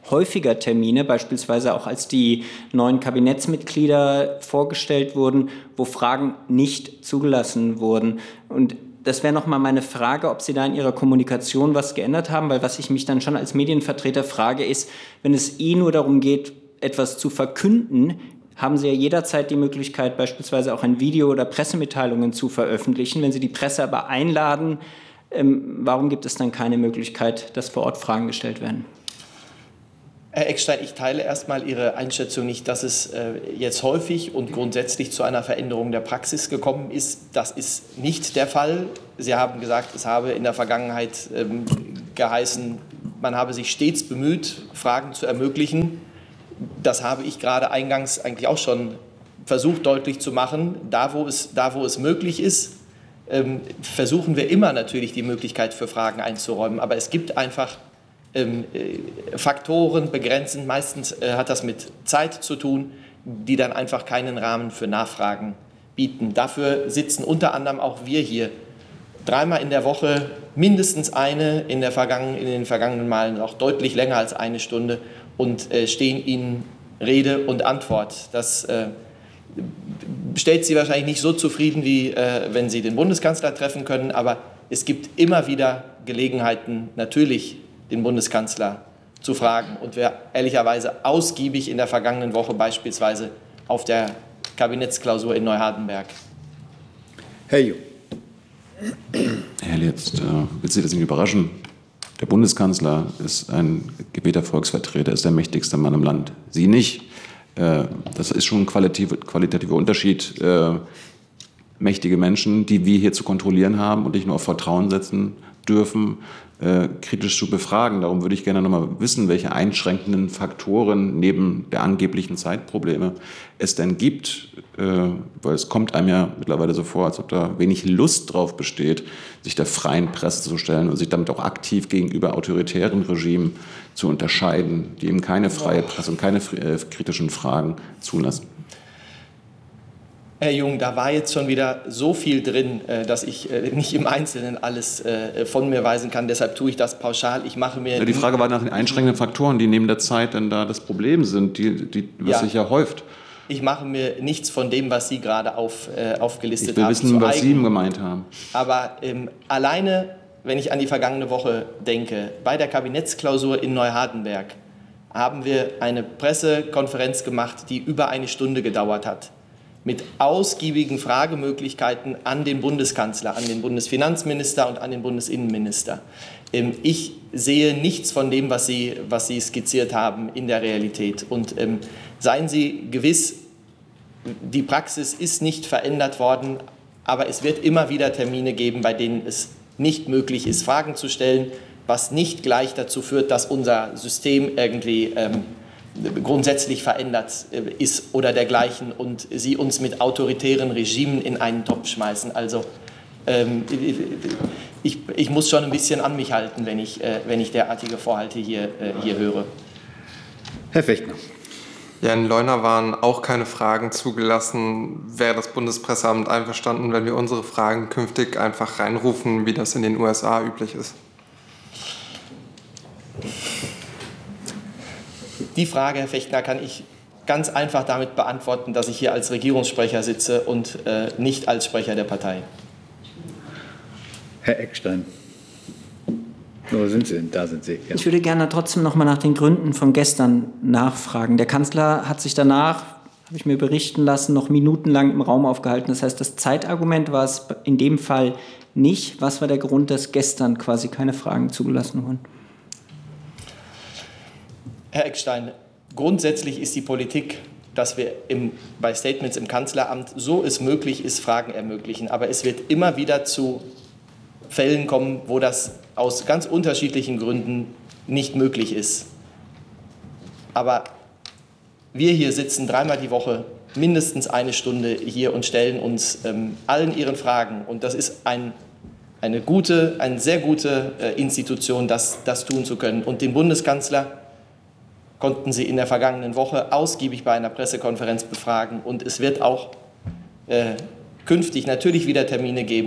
häufiger Termine, beispielsweise auch als die neuen Kabinettsmitglieder vorgestellt wurden, wo Fragen nicht zugelassen wurden. Und das wäre nochmal meine Frage, ob Sie da in Ihrer Kommunikation was geändert haben, weil was ich mich dann schon als Medienvertreter frage, ist, wenn es nur darum geht, etwas zu verkünden, haben Sie ja jederzeit die Möglichkeit, beispielsweise auch ein Video oder Pressemitteilungen zu veröffentlichen. Wenn Sie die Presse aber einladen, warum gibt es dann keine Möglichkeit, dass vor Ort Fragen gestellt werden? Herr Eckstein, ich teile erstmal Ihre Einschätzung nicht, dass es jetzt häufig und grundsätzlich zu einer Veränderung der Praxis gekommen ist. Das ist nicht der Fall. Sie haben gesagt, es habe in der Vergangenheit geheißen, man habe sich stets bemüht, Fragen zu ermöglichen. Das habe ich gerade eingangs eigentlich auch schon versucht deutlich zu machen. Da, wo es möglich ist, versuchen wir immer natürlich die Möglichkeit für Fragen einzuräumen. Aber es gibt einfach Faktoren begrenzen. Meistens hat das mit Zeit zu tun, die dann einfach keinen Rahmen für Nachfragen bieten. Dafür sitzen unter anderem auch wir hier 3-mal in der Woche, mindestens eine, in den vergangenen Malen auch deutlich länger als eine Stunde und stehen Ihnen Rede und Antwort. Das stellt Sie wahrscheinlich nicht so zufrieden, wie wenn Sie den Bundeskanzler treffen können, aber es gibt immer wieder Gelegenheiten, natürlich den Bundeskanzler zu fragen. Und wir ehrlicherweise ausgiebig in der vergangenen Woche beispielsweise auf der Kabinettsklausur in Neuhardenberg. Herr Jung. Herr Jetzt wird Sie das nicht überraschen. Der Bundeskanzler ist ein gewählter Volksvertreter, ist der mächtigste Mann im Land. Sie nicht. Das ist schon ein qualitativer Unterschied. Mächtige Menschen, die wir hier zu kontrollieren haben und nicht nur auf Vertrauen setzen dürfen, kritisch zu befragen. Darum würde ich gerne noch mal wissen, welche einschränkenden Faktoren neben der angeblichen Zeitprobleme es denn gibt, weil es kommt einem ja mittlerweile so vor, als ob da wenig Lust drauf besteht, sich der freien Presse zu stellen und sich damit auch aktiv gegenüber autoritären Regimen zu unterscheiden, die eben keine freie Presse und keine kritischen Fragen zulassen. Herr Jung, da war jetzt schon wieder so viel drin, dass ich nicht im Einzelnen alles von mir weisen kann. Deshalb tue ich das pauschal. Ich mache mir ja, die Frage war nach den einschränkenden Faktoren, die neben der Zeit dann da das Problem sind, was sich ja häuft. Ich mache mir nichts von dem, was Sie gerade aufgelistet haben. Ich will wissen, was Sie gemeint haben. Aber alleine, wenn ich an die vergangene Woche denke, bei der Kabinettsklausur in Neuhardenberg haben wir eine Pressekonferenz gemacht, die über eine Stunde gedauert hat, mit ausgiebigen Fragemöglichkeiten an den Bundeskanzler, an den Bundesfinanzminister und an den Bundesinnenminister. Ich sehe nichts von dem, was Sie skizziert haben, in der Realität. Und seien Sie gewiss, die Praxis ist nicht verändert worden, aber es wird immer wieder Termine geben, bei denen es nicht möglich ist, Fragen zu stellen, was nicht gleich dazu führt, dass unser System irgendwie grundsätzlich verändert ist oder dergleichen und Sie uns mit autoritären Regimen in einen Topf schmeißen. Also ich muss schon ein bisschen an mich halten, wenn ich derartige Vorhalte hier höre. Herr Fechtner. Ja, in Leuna waren auch keine Fragen zugelassen. Wäre das Bundespresseamt einverstanden, wenn wir unsere Fragen künftig einfach reinrufen, wie das in den USA üblich ist? Die Frage, Herr Fechtner, kann ich ganz einfach damit beantworten, dass ich hier als Regierungssprecher sitze und nicht als Sprecher der Partei. Herr Eckstein. Wo sind Sie denn? Da sind Sie. Ja. Ich würde gerne trotzdem noch mal nach den Gründen von gestern nachfragen. Der Kanzler hat sich danach, habe ich mir berichten lassen, noch minutenlang im Raum aufgehalten. Das heißt, das Zeitargument war es in dem Fall nicht. Was war der Grund, dass gestern quasi keine Fragen zugelassen wurden? Herr Eckstein, grundsätzlich ist die Politik, dass wir bei Statements im Kanzleramt, so es möglich ist, Fragen ermöglichen. Aber es wird immer wieder zu Fällen kommen, wo das aus ganz unterschiedlichen Gründen nicht möglich ist. Aber wir hier sitzen 3-mal die Woche, mindestens eine Stunde hier und stellen uns allen Ihren Fragen. Und das ist eine sehr gute Institution, das tun zu können. Und den Bundeskanzler konnten Sie in der vergangenen Woche ausgiebig bei einer Pressekonferenz befragen. Und es wird auch künftig natürlich wieder Termine geben,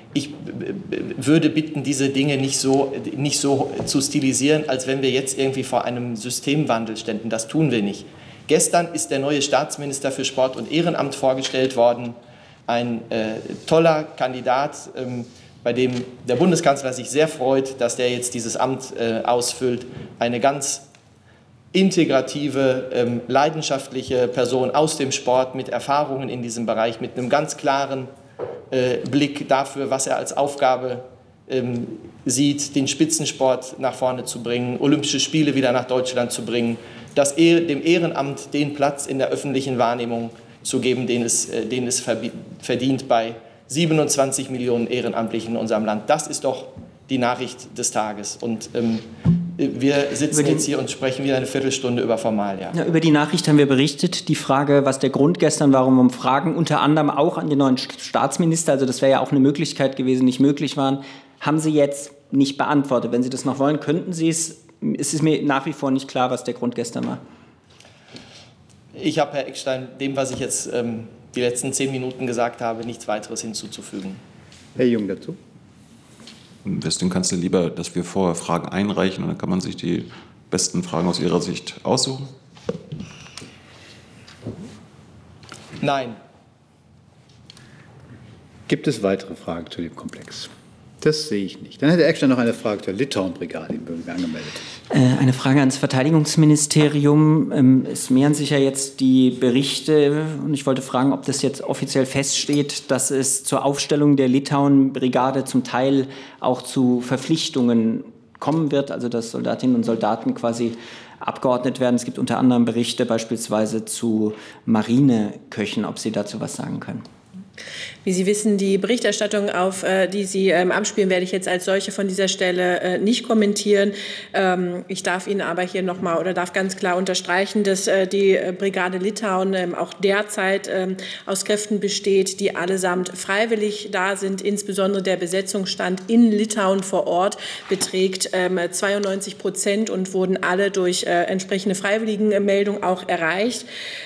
ich würde bitten, diese Dinge nicht so zu stilisieren, als wenn wir jetzt irgendwie vor einem Systemwandel ständen. Das tun wir nicht. Gestern ist der neue Staatsminister für Sport und Ehrenamt vorgestellt worden. Ein toller Kandidat, bei dem der Bundeskanzler sich sehr freut, dass der jetzt dieses Amt ausfüllt. Eine ganz integrative, leidenschaftliche Person aus dem Sport mit Erfahrungen in diesem Bereich, mit einem ganz klaren Blick dafür, was er als Aufgabe sieht, den Spitzensport nach vorne zu bringen, Olympische Spiele wieder nach Deutschland zu bringen, dem Ehrenamt den Platz in der öffentlichen Wahrnehmung zu geben, den es verdient bei 27 Millionen Ehrenamtlichen in unserem Land. Das ist doch die Nachricht des Tages. Und wir sitzen jetzt hier und sprechen wieder eine Viertelstunde über Formalia. Ja, über die Nachricht haben wir berichtet. Die Frage, was der Grund gestern war, um Fragen unter anderem auch an den neuen Staatsminister, also das wäre ja auch eine Möglichkeit gewesen, nicht möglich waren, haben Sie jetzt nicht beantwortet. Wenn Sie das noch wollen, könnten Sie es. Es ist mir nach wie vor nicht klar, was der Grund gestern war. Ich habe, Herr Eckstein, dem, was ich jetzt die letzten 10 Minuten gesagt habe, nichts weiteres hinzuzufügen. Herr Jung dazu. Wäre es dem Kanzler lieber, dass wir vorher Fragen einreichen und dann kann man sich die besten Fragen aus Ihrer Sicht aussuchen? Nein. Gibt es weitere Fragen zu dem Komplex? Das sehe ich nicht. Dann hätte Eckstein noch eine Frage zur Litauen-Brigade, die wir angemeldet. Eine Frage ans Verteidigungsministerium. Es mehren sich ja jetzt die Berichte und ich wollte fragen, ob das jetzt offiziell feststeht, dass es zur Aufstellung der Litauen-Brigade zum Teil auch zu Verpflichtungen kommen wird, also dass Soldatinnen und Soldaten quasi abgeordnet werden. Es gibt unter anderem Berichte beispielsweise zu Marineköchen, ob Sie dazu was sagen können. Wie Sie wissen, die Berichterstattung, auf die Sie abspielen, werde ich jetzt als solche von dieser Stelle nicht kommentieren. Ich darf Ihnen aber hier nochmal oder darf ganz klar unterstreichen, dass die Brigade Litauen auch derzeit aus Kräften besteht, die allesamt freiwillig da sind. Insbesondere der Besetzungsstand in Litauen vor Ort beträgt 92% und wurden alle durch entsprechende Freiwilligenmeldung auch erreicht.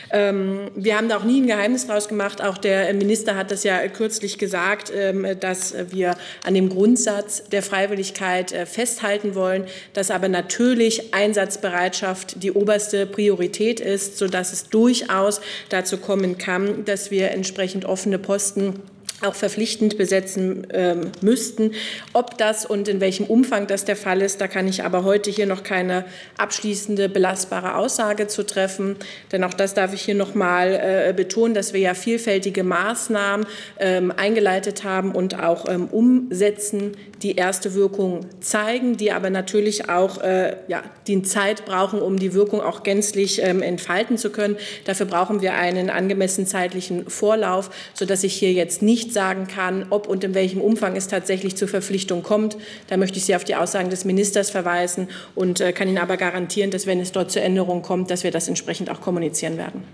Wir haben da auch nie ein Geheimnis draus gemacht. Auch der Minister hat das ja kürzlich gesagt, dass wir an dem Grundsatz der Freiwilligkeit festhalten wollen, dass aber natürlich Einsatzbereitschaft die oberste Priorität ist, sodass es durchaus dazu kommen kann, dass wir entsprechend offene Posten auch verpflichtend besetzen müssten. Ob das und in welchem Umfang das der Fall ist, da kann ich aber heute hier noch keine abschließende, belastbare Aussage zu treffen. Denn auch das darf ich hier noch mal betonen, dass wir ja vielfältige Maßnahmen eingeleitet haben und auch umsetzen, die erste Wirkung zeigen, die aber natürlich auch die Zeit brauchen, um die Wirkung auch gänzlich entfalten zu können. Dafür brauchen wir einen angemessenen zeitlichen Vorlauf, sodass ich hier jetzt nicht sagen kann, ob und in welchem Umfang es tatsächlich zur Verpflichtung kommt. Da möchte ich Sie auf die Aussagen des Ministers verweisen und kann Ihnen aber garantieren, dass, wenn es dort zur Änderung kommt, dass wir das entsprechend auch kommunizieren werden.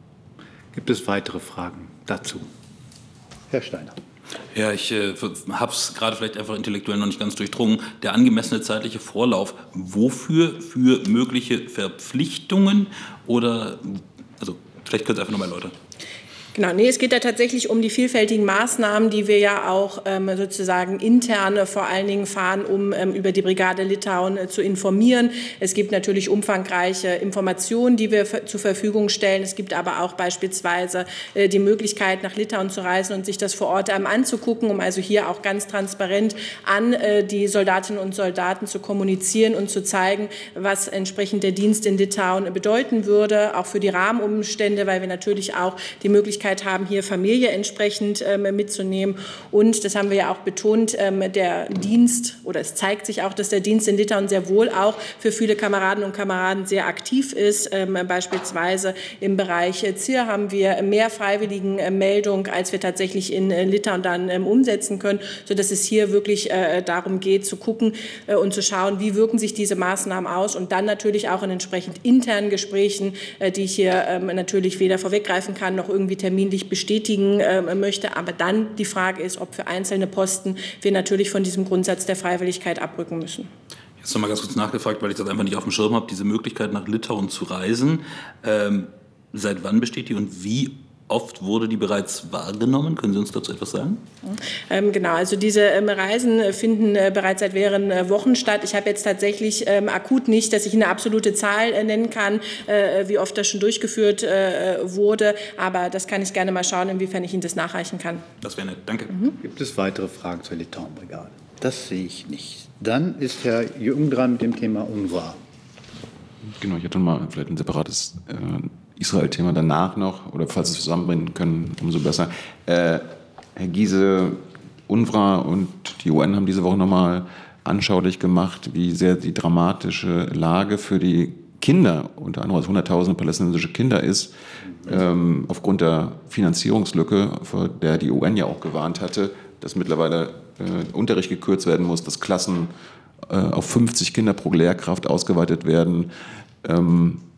Gibt es weitere Fragen dazu? Herr Steiner. Ja, ich habe es gerade vielleicht einfach intellektuell noch nicht ganz durchdrungen. Der angemessene zeitliche Vorlauf, wofür? Für mögliche Verpflichtungen oder, also vielleicht können Sie einfach nochmal erläutern. Genau, nee, es geht da tatsächlich um die vielfältigen Maßnahmen, die wir ja auch sozusagen intern vor allen Dingen fahren, um über die Brigade Litauen zu informieren. Es gibt natürlich umfangreiche Informationen, die wir zur Verfügung stellen. Es gibt aber auch beispielsweise die Möglichkeit, nach Litauen zu reisen und sich das vor Ort anzugucken, um also hier auch ganz transparent an die Soldatinnen und Soldaten zu kommunizieren und zu zeigen, was entsprechend der Dienst in Litauen bedeuten würde, auch für die Rahmenumstände, weil wir natürlich auch die Möglichkeit haben, hier Familie entsprechend mitzunehmen. Und das haben wir ja auch betont, der Dienst, oder es zeigt sich auch, dass der Dienst in Litauen sehr wohl auch für viele Kameradinnen und Kameraden sehr aktiv ist. Beispielsweise im Bereich ZIR haben wir mehr Freiwilligenmeldung, als wir tatsächlich in Litauen dann umsetzen können, sodass es hier wirklich darum geht, zu gucken und zu schauen, wie wirken sich diese Maßnahmen aus und dann natürlich auch in entsprechend internen Gesprächen, die ich hier natürlich weder vorweggreifen kann, noch irgendwie terminlich bestätigen möchte. Aber dann die Frage ist, ob für einzelne Posten wir natürlich von diesem Grundsatz der Freiwilligkeit abrücken müssen. Jetzt noch mal ganz kurz nachgefragt, weil ich das einfach nicht auf dem Schirm habe, diese Möglichkeit nach Litauen zu reisen. Seit wann besteht die und wie oft wurde die bereits wahrgenommen? Können Sie uns dazu etwas sagen? Genau, also diese Reisen finden bereits seit mehreren Wochen statt. Ich habe jetzt tatsächlich akut nicht, dass ich eine absolute Zahl nennen kann, wie oft das schon durchgeführt wurde, aber das kann ich gerne mal schauen, inwiefern ich Ihnen das nachreichen kann. Das wäre nett, danke. Gibt es weitere Fragen zur Litauenbrigade? Das sehe ich nicht. Dann ist Herr Jürgen dran mit dem Thema UNRWA. Genau, ich hätte mal vielleicht ein separates Israel-Thema danach noch, oder falls Sie es zusammenbringen können, umso besser. Herr Giese, UNRWA und die UN haben diese Woche nochmal anschaulich gemacht, wie sehr die dramatische Lage für die Kinder, unter anderem als Hunderttausende palästinensische Kinder ist, aufgrund der Finanzierungslücke, vor der die UN ja auch gewarnt hatte, dass mittlerweile Unterricht gekürzt werden muss, dass Klassen auf 50 Kinder pro Lehrkraft ausgeweitet werden.